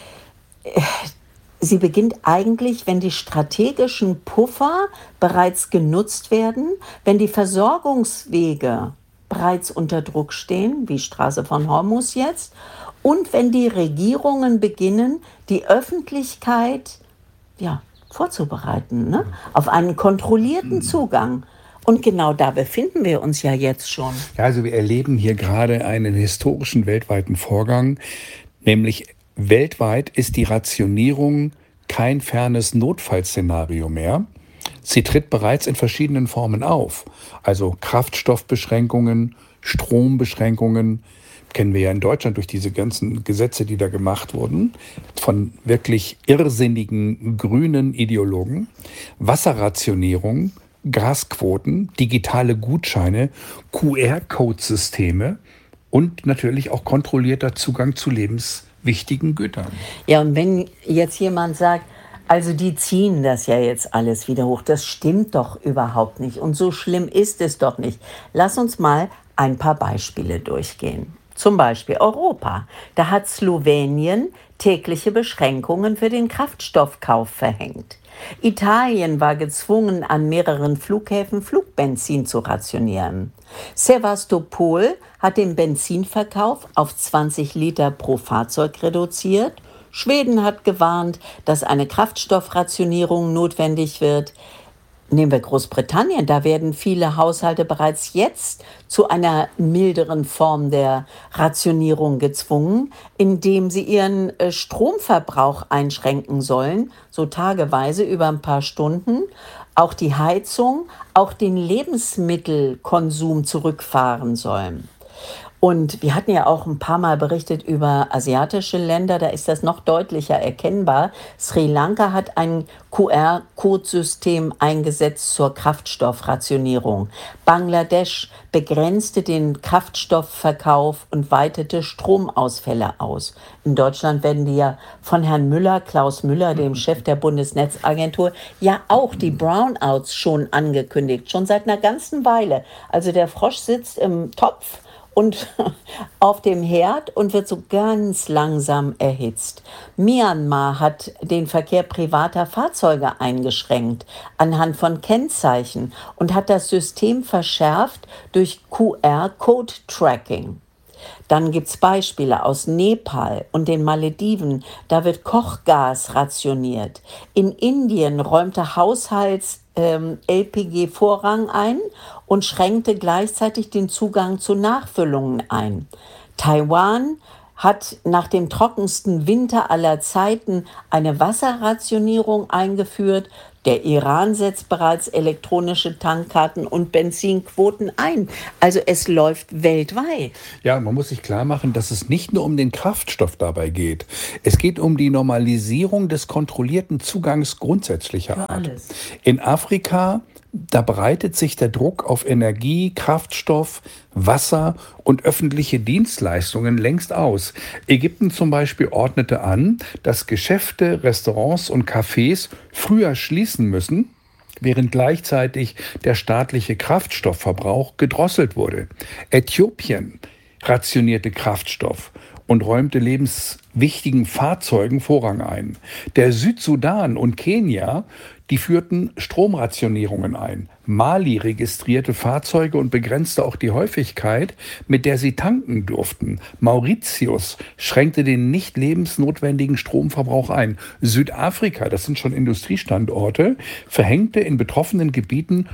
Sie beginnt eigentlich, wenn die strategischen Puffer bereits genutzt werden, wenn die Versorgungswege bereits unter Druck stehen, wie Straße von Hormuz jetzt, und wenn die Regierungen beginnen, die Öffentlichkeit vorzubereiten, auf einen kontrollierten Zugang. Und genau da befinden wir uns ja jetzt schon. Ja, also wir erleben hier gerade einen historischen weltweiten Vorgang, nämlich weltweit ist die Rationierung kein fernes Notfallszenario mehr. Sie tritt bereits in verschiedenen Formen auf. Also Kraftstoffbeschränkungen, Strombeschränkungen, kennen wir ja in Deutschland durch diese ganzen Gesetze, die da gemacht wurden, von wirklich irrsinnigen grünen Ideologen. Wasserrationierung, Gasquoten, digitale Gutscheine, QR-Code-Systeme und natürlich auch kontrollierter Zugang zu lebenswichtigen Gütern. Ja, und wenn jetzt jemand sagt, also die ziehen das ja jetzt alles wieder hoch, das stimmt doch überhaupt nicht und so schlimm ist es doch nicht. Lass uns mal ein paar Beispiele durchgehen. Zum Beispiel Europa. Da hat Slowenien tägliche Beschränkungen für den Kraftstoffkauf verhängt. Italien war gezwungen, an mehreren Flughäfen Flugbenzin zu rationieren. Sevastopol hat den Benzinverkauf auf 20 Liter pro Fahrzeug reduziert. Schweden hat gewarnt, dass eine Kraftstoffrationierung notwendig wird. Nehmen wir Großbritannien, da werden viele Haushalte bereits jetzt zu einer milderen Form der Rationierung gezwungen, indem sie ihren Stromverbrauch einschränken sollen, so tageweise über ein paar Stunden, auch die Heizung, auch den Lebensmittelkonsum zurückfahren sollen. Und wir hatten ja auch ein paar Mal berichtet über asiatische Länder, da ist das noch deutlicher erkennbar. Sri Lanka hat ein QR-Code-System eingesetzt zur Kraftstoffrationierung. Bangladesch begrenzte den Kraftstoffverkauf und weitete Stromausfälle aus. In Deutschland werden die ja von Herrn Müller, Klaus Müller, dem Chef der Bundesnetzagentur, ja auch die Brownouts schon angekündigt, schon seit einer ganzen Weile. Also der Frosch sitzt im Topf und auf dem Herd und wird so ganz langsam erhitzt. Myanmar hat den Verkehr privater Fahrzeuge eingeschränkt anhand von Kennzeichen und hat das System verschärft durch QR-Code-Tracking. Dann gibt es Beispiele aus Nepal und den Malediven. Da wird Kochgas rationiert. In Indien räumte Haushalts-LPG Vorrang ein und schränkte gleichzeitig den Zugang zu Nachfüllungen ein. Taiwan hat nach dem trockensten Winter aller Zeiten eine Wasserrationierung eingeführt. Der Iran setzt bereits elektronische Tankkarten und Benzinquoten ein. Also es läuft weltweit. Ja, man muss sich klar machen, dass es nicht nur um den Kraftstoff dabei geht. Es geht um die Normalisierung des kontrollierten Zugangs grundsätzlicher Art. In Afrika, da breitet sich der Druck auf Energie, Kraftstoff, Wasser und öffentliche Dienstleistungen längst aus. Ägypten zum Beispiel ordnete an, dass Geschäfte, Restaurants und Cafés früher schließen müssen, während gleichzeitig der staatliche Kraftstoffverbrauch gedrosselt wurde. Äthiopien rationierte Kraftstoff und räumte lebenswichtigen Fahrzeugen Vorrang ein. Der Südsudan und Kenia, die führten Stromrationierungen ein. Mali registrierte Fahrzeuge und begrenzte auch die Häufigkeit, mit der sie tanken durften. Mauritius schränkte den nicht lebensnotwendigen Stromverbrauch ein. Südafrika, das sind schon Industriestandorte, verhängte in betroffenen Gebieten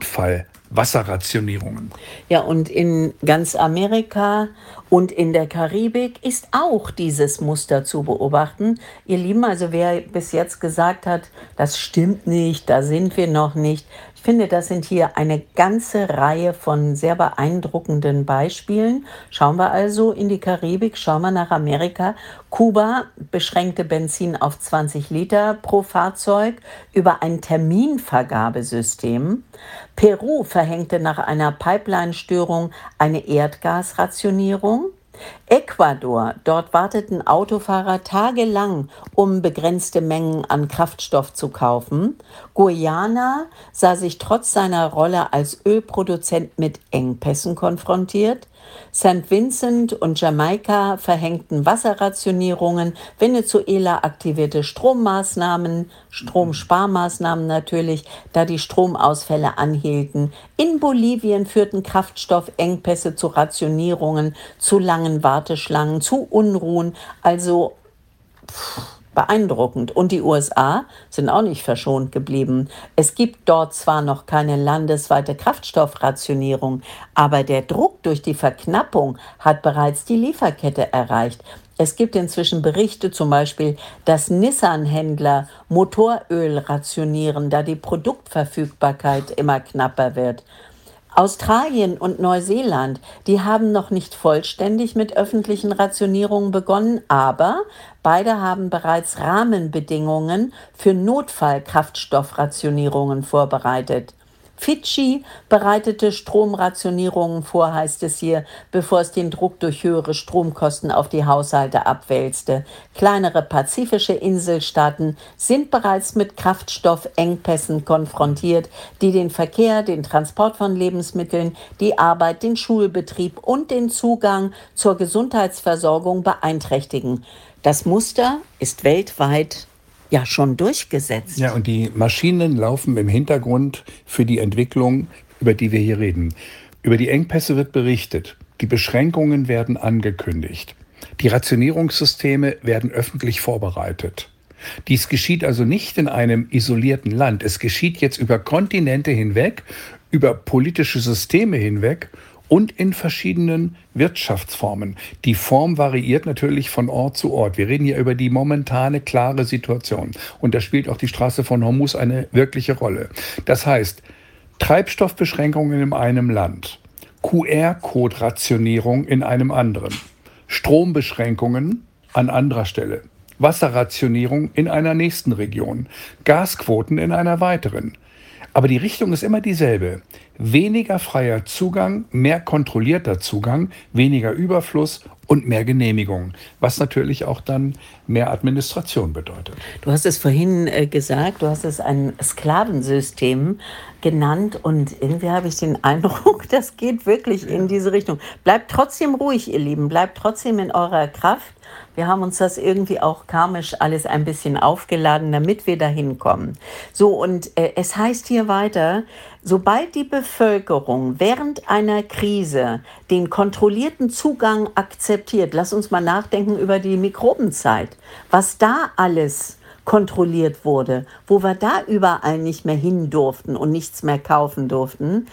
Notfallwasserrationierungen. Ja, und in ganz Amerika und in der Karibik ist auch dieses Muster zu beobachten. Ihr Lieben, also wer bis jetzt gesagt hat, das stimmt nicht, da sind wir noch nicht. Ich finde, das sind hier eine ganze Reihe von sehr beeindruckenden Beispielen. Schauen wir also in die Karibik, schauen wir nach Amerika. Kuba beschränkte Benzin auf 20 Liter pro Fahrzeug über ein Terminvergabesystem. Peru verhängte nach einer Pipeline-Störung eine Erdgasrationierung. Ecuador, dort warteten Autofahrer tagelang, um begrenzte Mengen an Kraftstoff zu kaufen. Guyana sah sich trotz seiner Rolle als Ölproduzent mit Engpässen konfrontiert. St. Vincent und Jamaika verhängten Wasserrationierungen. Venezuela aktivierte Stromsparmaßnahmen natürlich, da die Stromausfälle anhielten. In Bolivien führten Kraftstoffengpässe zu Rationierungen, zu langen Warteschlangen, zu Unruhen. Also beeindruckend. Und die USA sind auch nicht verschont geblieben. Es gibt dort zwar noch keine landesweite Kraftstoffrationierung, aber der Druck durch die Verknappung hat bereits die Lieferkette erreicht. Es gibt inzwischen Berichte zum Beispiel, dass Nissan-Händler Motoröl rationieren, da die Produktverfügbarkeit immer knapper wird. Australien und Neuseeland, die haben noch nicht vollständig mit öffentlichen Rationierungen begonnen, aber beide haben bereits Rahmenbedingungen für Notfallkraftstoffrationierungen vorbereitet. Fidschi bereitete Stromrationierungen vor, heißt es hier, bevor es den Druck durch höhere Stromkosten auf die Haushalte abwälzte. Kleinere pazifische Inselstaaten sind bereits mit Kraftstoffengpässen konfrontiert, die den Verkehr, den Transport von Lebensmitteln, die Arbeit, den Schulbetrieb und den Zugang zur Gesundheitsversorgung beeinträchtigen. Das Muster ist weltweit ja schon durchgesetzt. Ja, und die Maschinen laufen im Hintergrund für die Entwicklung, über die wir hier reden. Über die Engpässe wird berichtet. Die Beschränkungen werden angekündigt. Die Rationierungssysteme werden öffentlich vorbereitet. Dies geschieht also nicht in einem isolierten Land. Es geschieht jetzt über Kontinente hinweg, über politische Systeme hinweg und in verschiedenen Wirtschaftsformen. Die Form variiert natürlich von Ort zu Ort. Wir reden hier über die momentane klare Situation. Und da spielt auch die Straße von Hormuz eine wirkliche Rolle. Das heißt, Treibstoffbeschränkungen in einem Land, QR-Code-Rationierung in einem anderen, Strombeschränkungen an anderer Stelle, Wasserrationierung in einer nächsten Region, Gasquoten in einer weiteren. Aber die Richtung ist immer dieselbe. Weniger freier Zugang, mehr kontrollierter Zugang, weniger Überfluss und mehr Genehmigungen, was natürlich auch dann mehr Administration bedeutet. Du hast es vorhin gesagt, du hast es ein Sklavensystem genannt und irgendwie habe ich den Eindruck, das geht wirklich in diese Richtung. Bleibt trotzdem ruhig, ihr Lieben, bleibt trotzdem in eurer Kraft. Wir haben uns das irgendwie auch karmisch alles ein bisschen aufgeladen, damit wir dahin kommen. So, und es heißt hier weiter, sobald die Bevölkerung während einer Krise den kontrollierten Zugang akzeptiert, lass uns mal nachdenken über die Mikrobenzeit, was da alles kontrolliert wurde, wo wir da überall nicht mehr hin durften und nichts mehr kaufen durften.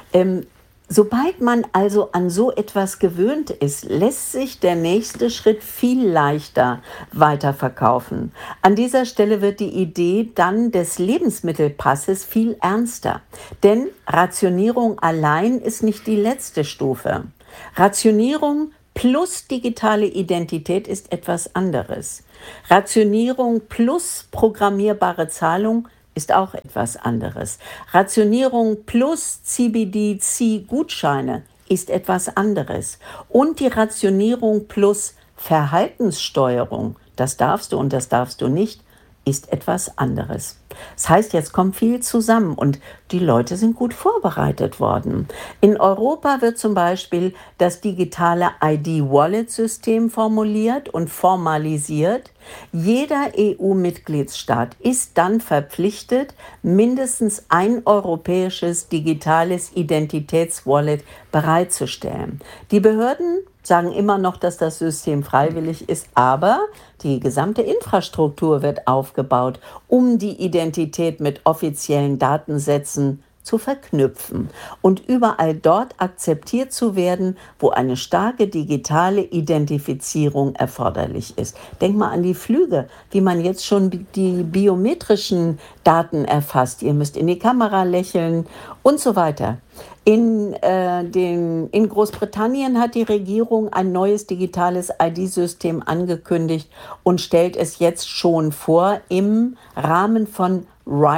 Sobald man also an so etwas gewöhnt ist, lässt sich der nächste Schritt viel leichter weiterverkaufen. An dieser Stelle wird die Idee dann des Lebensmittelpasses viel ernster. Denn Rationierung allein ist nicht die letzte Stufe. Rationierung plus digitale Identität ist etwas anderes. Rationierung plus programmierbare Zahlung ist auch etwas anderes. Rationierung plus CBDC-Gutscheine ist etwas anderes. Und die Rationierung plus Verhaltenssteuerung, das darfst du und das darfst du nicht, ist etwas anderes. Das heißt, jetzt kommt viel zusammen und die Leute sind gut vorbereitet worden. In Europa wird zum Beispiel das digitale ID-Wallet-System formuliert und formalisiert. Jeder EU-Mitgliedsstaat ist dann verpflichtet, mindestens ein europäisches digitales Identitätswallet bereitzustellen. Die Behörden sagen immer noch, dass das System freiwillig ist, aber die gesamte Infrastruktur wird aufgebaut, um die Identität mit offiziellen Datensätzen zu verknüpfen und überall dort akzeptiert zu werden, wo eine starke digitale Identifizierung erforderlich ist. Denk mal an die Flüge, wie man jetzt schon die biometrischen Daten erfasst. Ihr müsst in die Kamera lächeln und so weiter. In Großbritannien hat die Regierung ein neues digitales ID-System angekündigt und stellt es jetzt schon vor im Rahmen von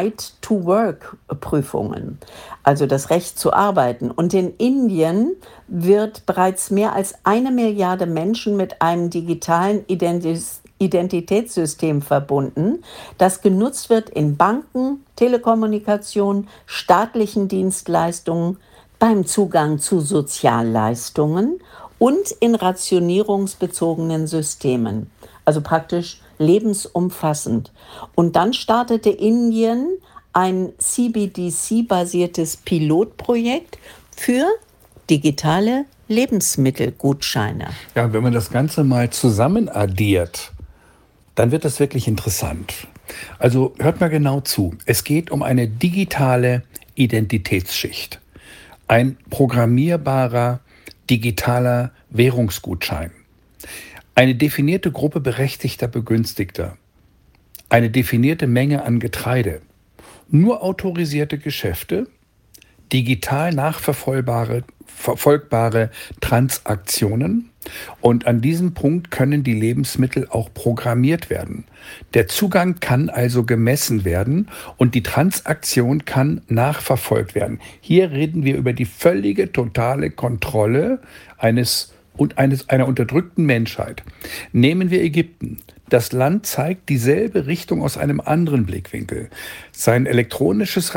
Right-to-Work-Prüfungen, also das Recht zu arbeiten. Und in Indien wird bereits mehr als 1 Milliarde Menschen mit einem digitalen Identitätssystem verbunden, das genutzt wird in Banken, Telekommunikation, staatlichen Dienstleistungen, beim Zugang zu Sozialleistungen und in rationierungsbezogenen Systemen, also praktisch lebensumfassend. Und dann startete Indien ein CBDC-basiertes Pilotprojekt für digitale Lebensmittelgutscheine. Ja, wenn man das Ganze mal zusammen addiert, dann wird das wirklich interessant. Also hört mal genau zu. Es geht um eine digitale Identitätsschicht. Ein programmierbarer digitaler Währungsgutschein. Eine definierte Gruppe berechtigter Begünstigter. Eine definierte Menge an Getreide. Nur autorisierte Geschäfte. Digital nachverfolgbare Transaktionen. Und an diesem Punkt können die Lebensmittel auch programmiert werden. Der Zugang kann also gemessen werden und die Transaktion kann nachverfolgt werden. Hier reden wir über die völlige, totale Kontrolle einer unterdrückten Menschheit. Nehmen wir Ägypten. Das Land zeigt dieselbe Richtung aus einem anderen Blickwinkel. Sein elektronisches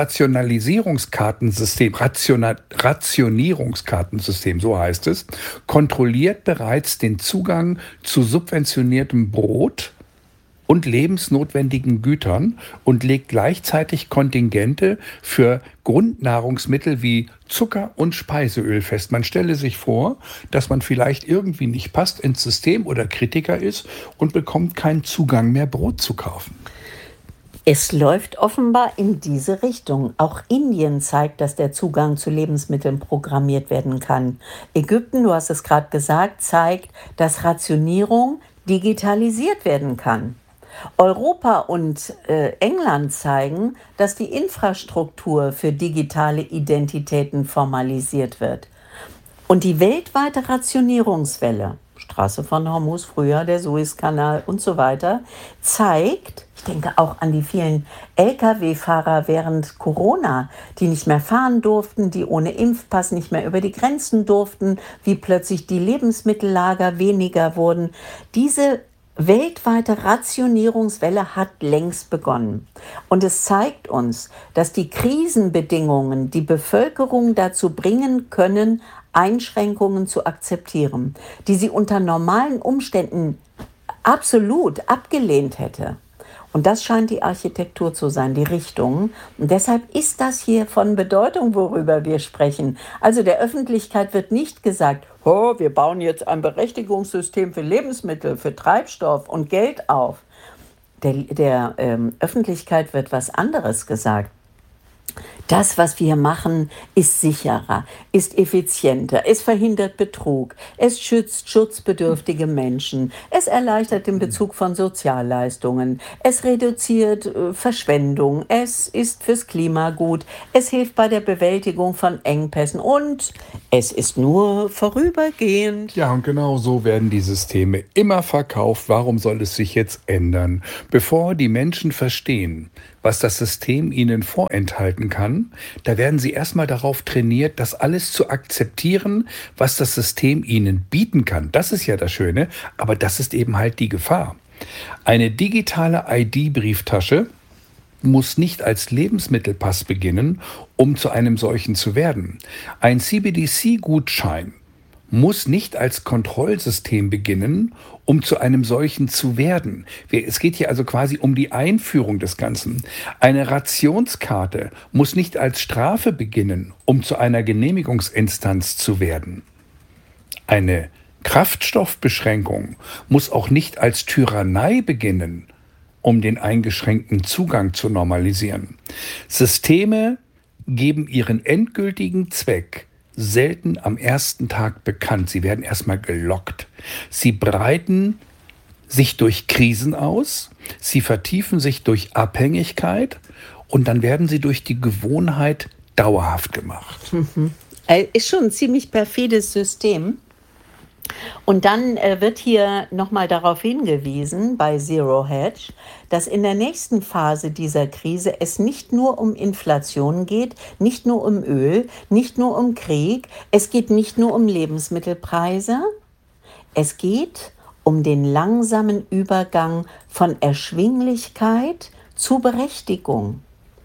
Rationierungskartensystem, so heißt es, kontrolliert bereits den Zugang zu subventioniertem Brot und lebensnotwendigen Gütern und legt gleichzeitig Kontingente für Grundnahrungsmittel wie Zucker und Speiseöl fest. Man stelle sich vor, dass man vielleicht irgendwie nicht passt ins System oder Kritiker ist und bekommt keinen Zugang mehr, Brot zu kaufen. Es läuft offenbar in diese Richtung. Auch Indien zeigt, dass der Zugang zu Lebensmitteln programmiert werden kann. Ägypten, du hast es gerade gesagt, zeigt, dass Rationierung digitalisiert werden kann. Europa und England zeigen, dass die Infrastruktur für digitale Identitäten formalisiert wird. Und die weltweite Rationierungswelle, Straße von Hormuz, früher der Suezkanal und so weiter, zeigt, ich denke auch an die vielen Lkw-Fahrer während Corona, die nicht mehr fahren durften, die ohne Impfpass nicht mehr über die Grenzen durften, wie plötzlich die Lebensmittellager weniger wurden. Diese weltweite Rationierungswelle hat längst begonnen. Und es zeigt uns, dass die Krisenbedingungen die Bevölkerung dazu bringen können, Einschränkungen zu akzeptieren, die sie unter normalen Umständen absolut abgelehnt hätte. Und das scheint die Architektur zu sein, die Richtung. Und deshalb ist das hier von Bedeutung, worüber wir sprechen. Also der Öffentlichkeit wird nicht gesagt, oh, wir bauen jetzt ein Berechtigungssystem für Lebensmittel, für Treibstoff und Geld auf. Der Öffentlichkeit wird was anderes gesagt. Das, was wir machen, ist sicherer, ist effizienter, es verhindert Betrug, es schützt schutzbedürftige Menschen, es erleichtert den Bezug von Sozialleistungen, es reduziert Verschwendung, es ist fürs Klima gut, es hilft bei der Bewältigung von Engpässen und es ist nur vorübergehend. Ja, und genau so werden die Systeme immer verkauft. Warum soll es sich jetzt ändern? Bevor die Menschen verstehen, was das System ihnen vorenthalten kann, da werden sie erstmal darauf trainiert, das alles zu akzeptieren, was das System ihnen bieten kann. Das ist ja das Schöne, aber das ist eben halt die Gefahr. Eine digitale ID-Brieftasche muss nicht als Lebensmittelpass beginnen, um zu einem solchen zu werden. Ein CBDC-Gutschein muss nicht als Kontrollsystem beginnen, um zu einem solchen zu werden. Es geht hier also quasi um die Einführung des Ganzen. Eine Rationskarte muss nicht als Strafe beginnen, um zu einer Genehmigungsinstanz zu werden. Eine Kraftstoffbeschränkung muss auch nicht als Tyrannei beginnen, um den eingeschränkten Zugang zu normalisieren. Systeme geben ihren endgültigen Zweck selten am ersten Tag bekannt. Sie werden erstmal gelockt. Sie breiten sich durch Krisen aus, sie vertiefen sich durch Abhängigkeit und dann werden sie durch die Gewohnheit dauerhaft gemacht. Ist schon ein ziemlich perfides System. Und dann wird hier nochmal darauf hingewiesen bei Zero Hedge, dass in der nächsten Phase dieser Krise es nicht nur um Inflation geht, nicht nur um Öl, nicht nur um Krieg, es geht nicht nur um Lebensmittelpreise, es geht um den langsamen Übergang von Erschwinglichkeit zu Berechtigung.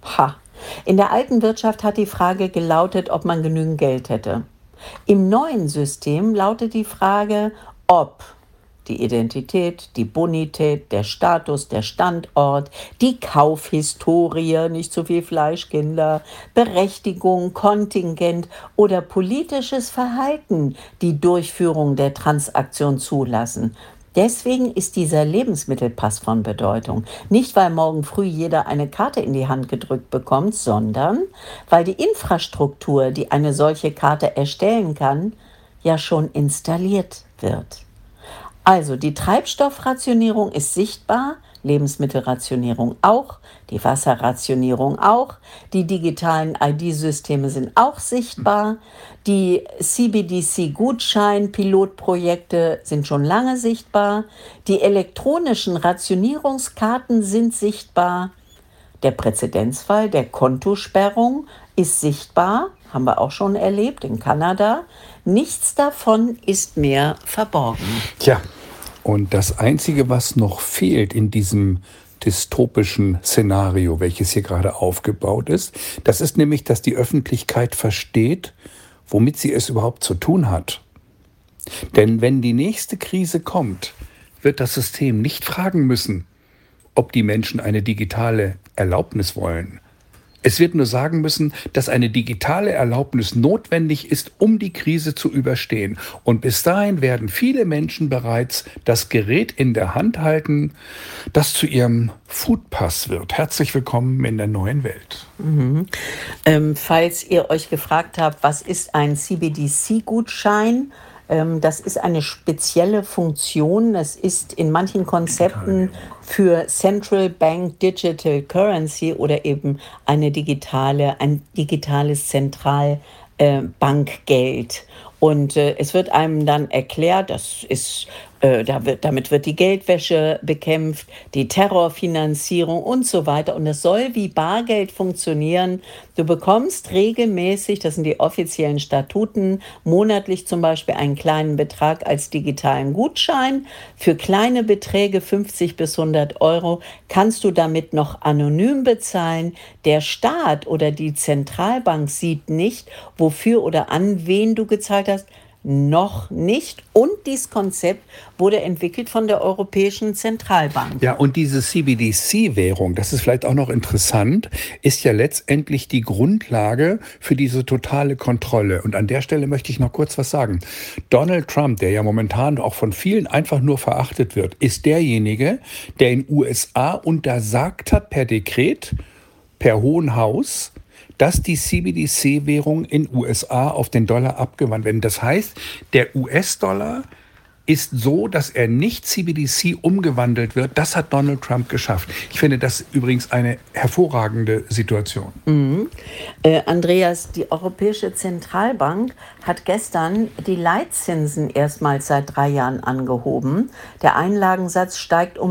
In der alten Wirtschaft hat die Frage gelautet, ob man genügend Geld hätte. Im neuen System lautet die Frage, ob die Identität, die Bonität, der Status, der Standort, die Kaufhistorie, nicht zu viel Fleischkinder, Berechtigung, Kontingent oder politisches Verhalten die Durchführung der Transaktion zulassen. Deswegen ist dieser Lebensmittelpass von Bedeutung. Nicht, weil morgen früh jeder eine Karte in die Hand gedrückt bekommt, sondern weil die Infrastruktur, die eine solche Karte erstellen kann, ja schon installiert wird. Also die Treibstoffrationierung ist sichtbar, Lebensmittelrationierung auch, die Wasserrationierung auch, die digitalen ID-Systeme sind auch sichtbar, die CBDC-Gutschein-Pilotprojekte sind schon lange sichtbar, die elektronischen Rationierungskarten sind sichtbar, der Präzedenzfall der Kontosperrung ist sichtbar, haben wir auch schon erlebt in Kanada. Nichts davon ist mehr verborgen. Tja, und das Einzige, was noch fehlt in diesem dystopischen Szenario, welches hier gerade aufgebaut ist, das ist nämlich, dass die Öffentlichkeit versteht, womit sie es überhaupt zu tun hat. Denn wenn die nächste Krise kommt, wird das System nicht fragen müssen, ob die Menschen eine digitale Erlaubnis wollen. Es wird nur sagen müssen, dass eine digitale Erlaubnis notwendig ist, um die Krise zu überstehen. Und bis dahin werden viele Menschen bereits das Gerät in der Hand halten, das zu ihrem Foodpass wird. Herzlich willkommen in der neuen Welt. Falls ihr euch gefragt habt, was ist ein CBDC-Gutschein? Das ist eine spezielle Funktion. Das ist in manchen Konzepten für Central Bank Digital Currency oder eben ein digitales Zentralbankgeld Bankgeld. Und es wird einem dann erklärt, damit wird die Geldwäsche bekämpft, die Terrorfinanzierung und so weiter. Und es soll wie Bargeld funktionieren. Du bekommst regelmäßig, das sind die offiziellen Statuten, monatlich zum Beispiel einen kleinen Betrag als digitalen Gutschein. Für kleine Beträge, 50 bis 100 Euro, kannst du damit noch anonym bezahlen. Der Staat oder die Zentralbank sieht nicht, wofür oder an wen du gezahlt hast. Noch nicht. Und dieses Konzept wurde entwickelt von der Europäischen Zentralbank. Ja, und diese CBDC-Währung, das ist vielleicht auch noch interessant, ist ja letztendlich die Grundlage für diese totale Kontrolle. Und an der Stelle möchte ich noch kurz was sagen. Donald Trump, der ja momentan auch von vielen einfach nur verachtet wird, ist derjenige, der in USA untersagt hat per Dekret, per Hohen Haus, dass die CBDC-Währung in USA auf den Dollar abgewandt werden. Das heißt, der US-Dollar ist so, dass er nicht CBDC umgewandelt wird. Das hat Donald Trump geschafft. Ich finde das übrigens eine hervorragende Situation. Andreas, die Europäische Zentralbank hat gestern die Leitzinsen erstmals seit 3 Jahren angehoben. Der Einlagensatz steigt um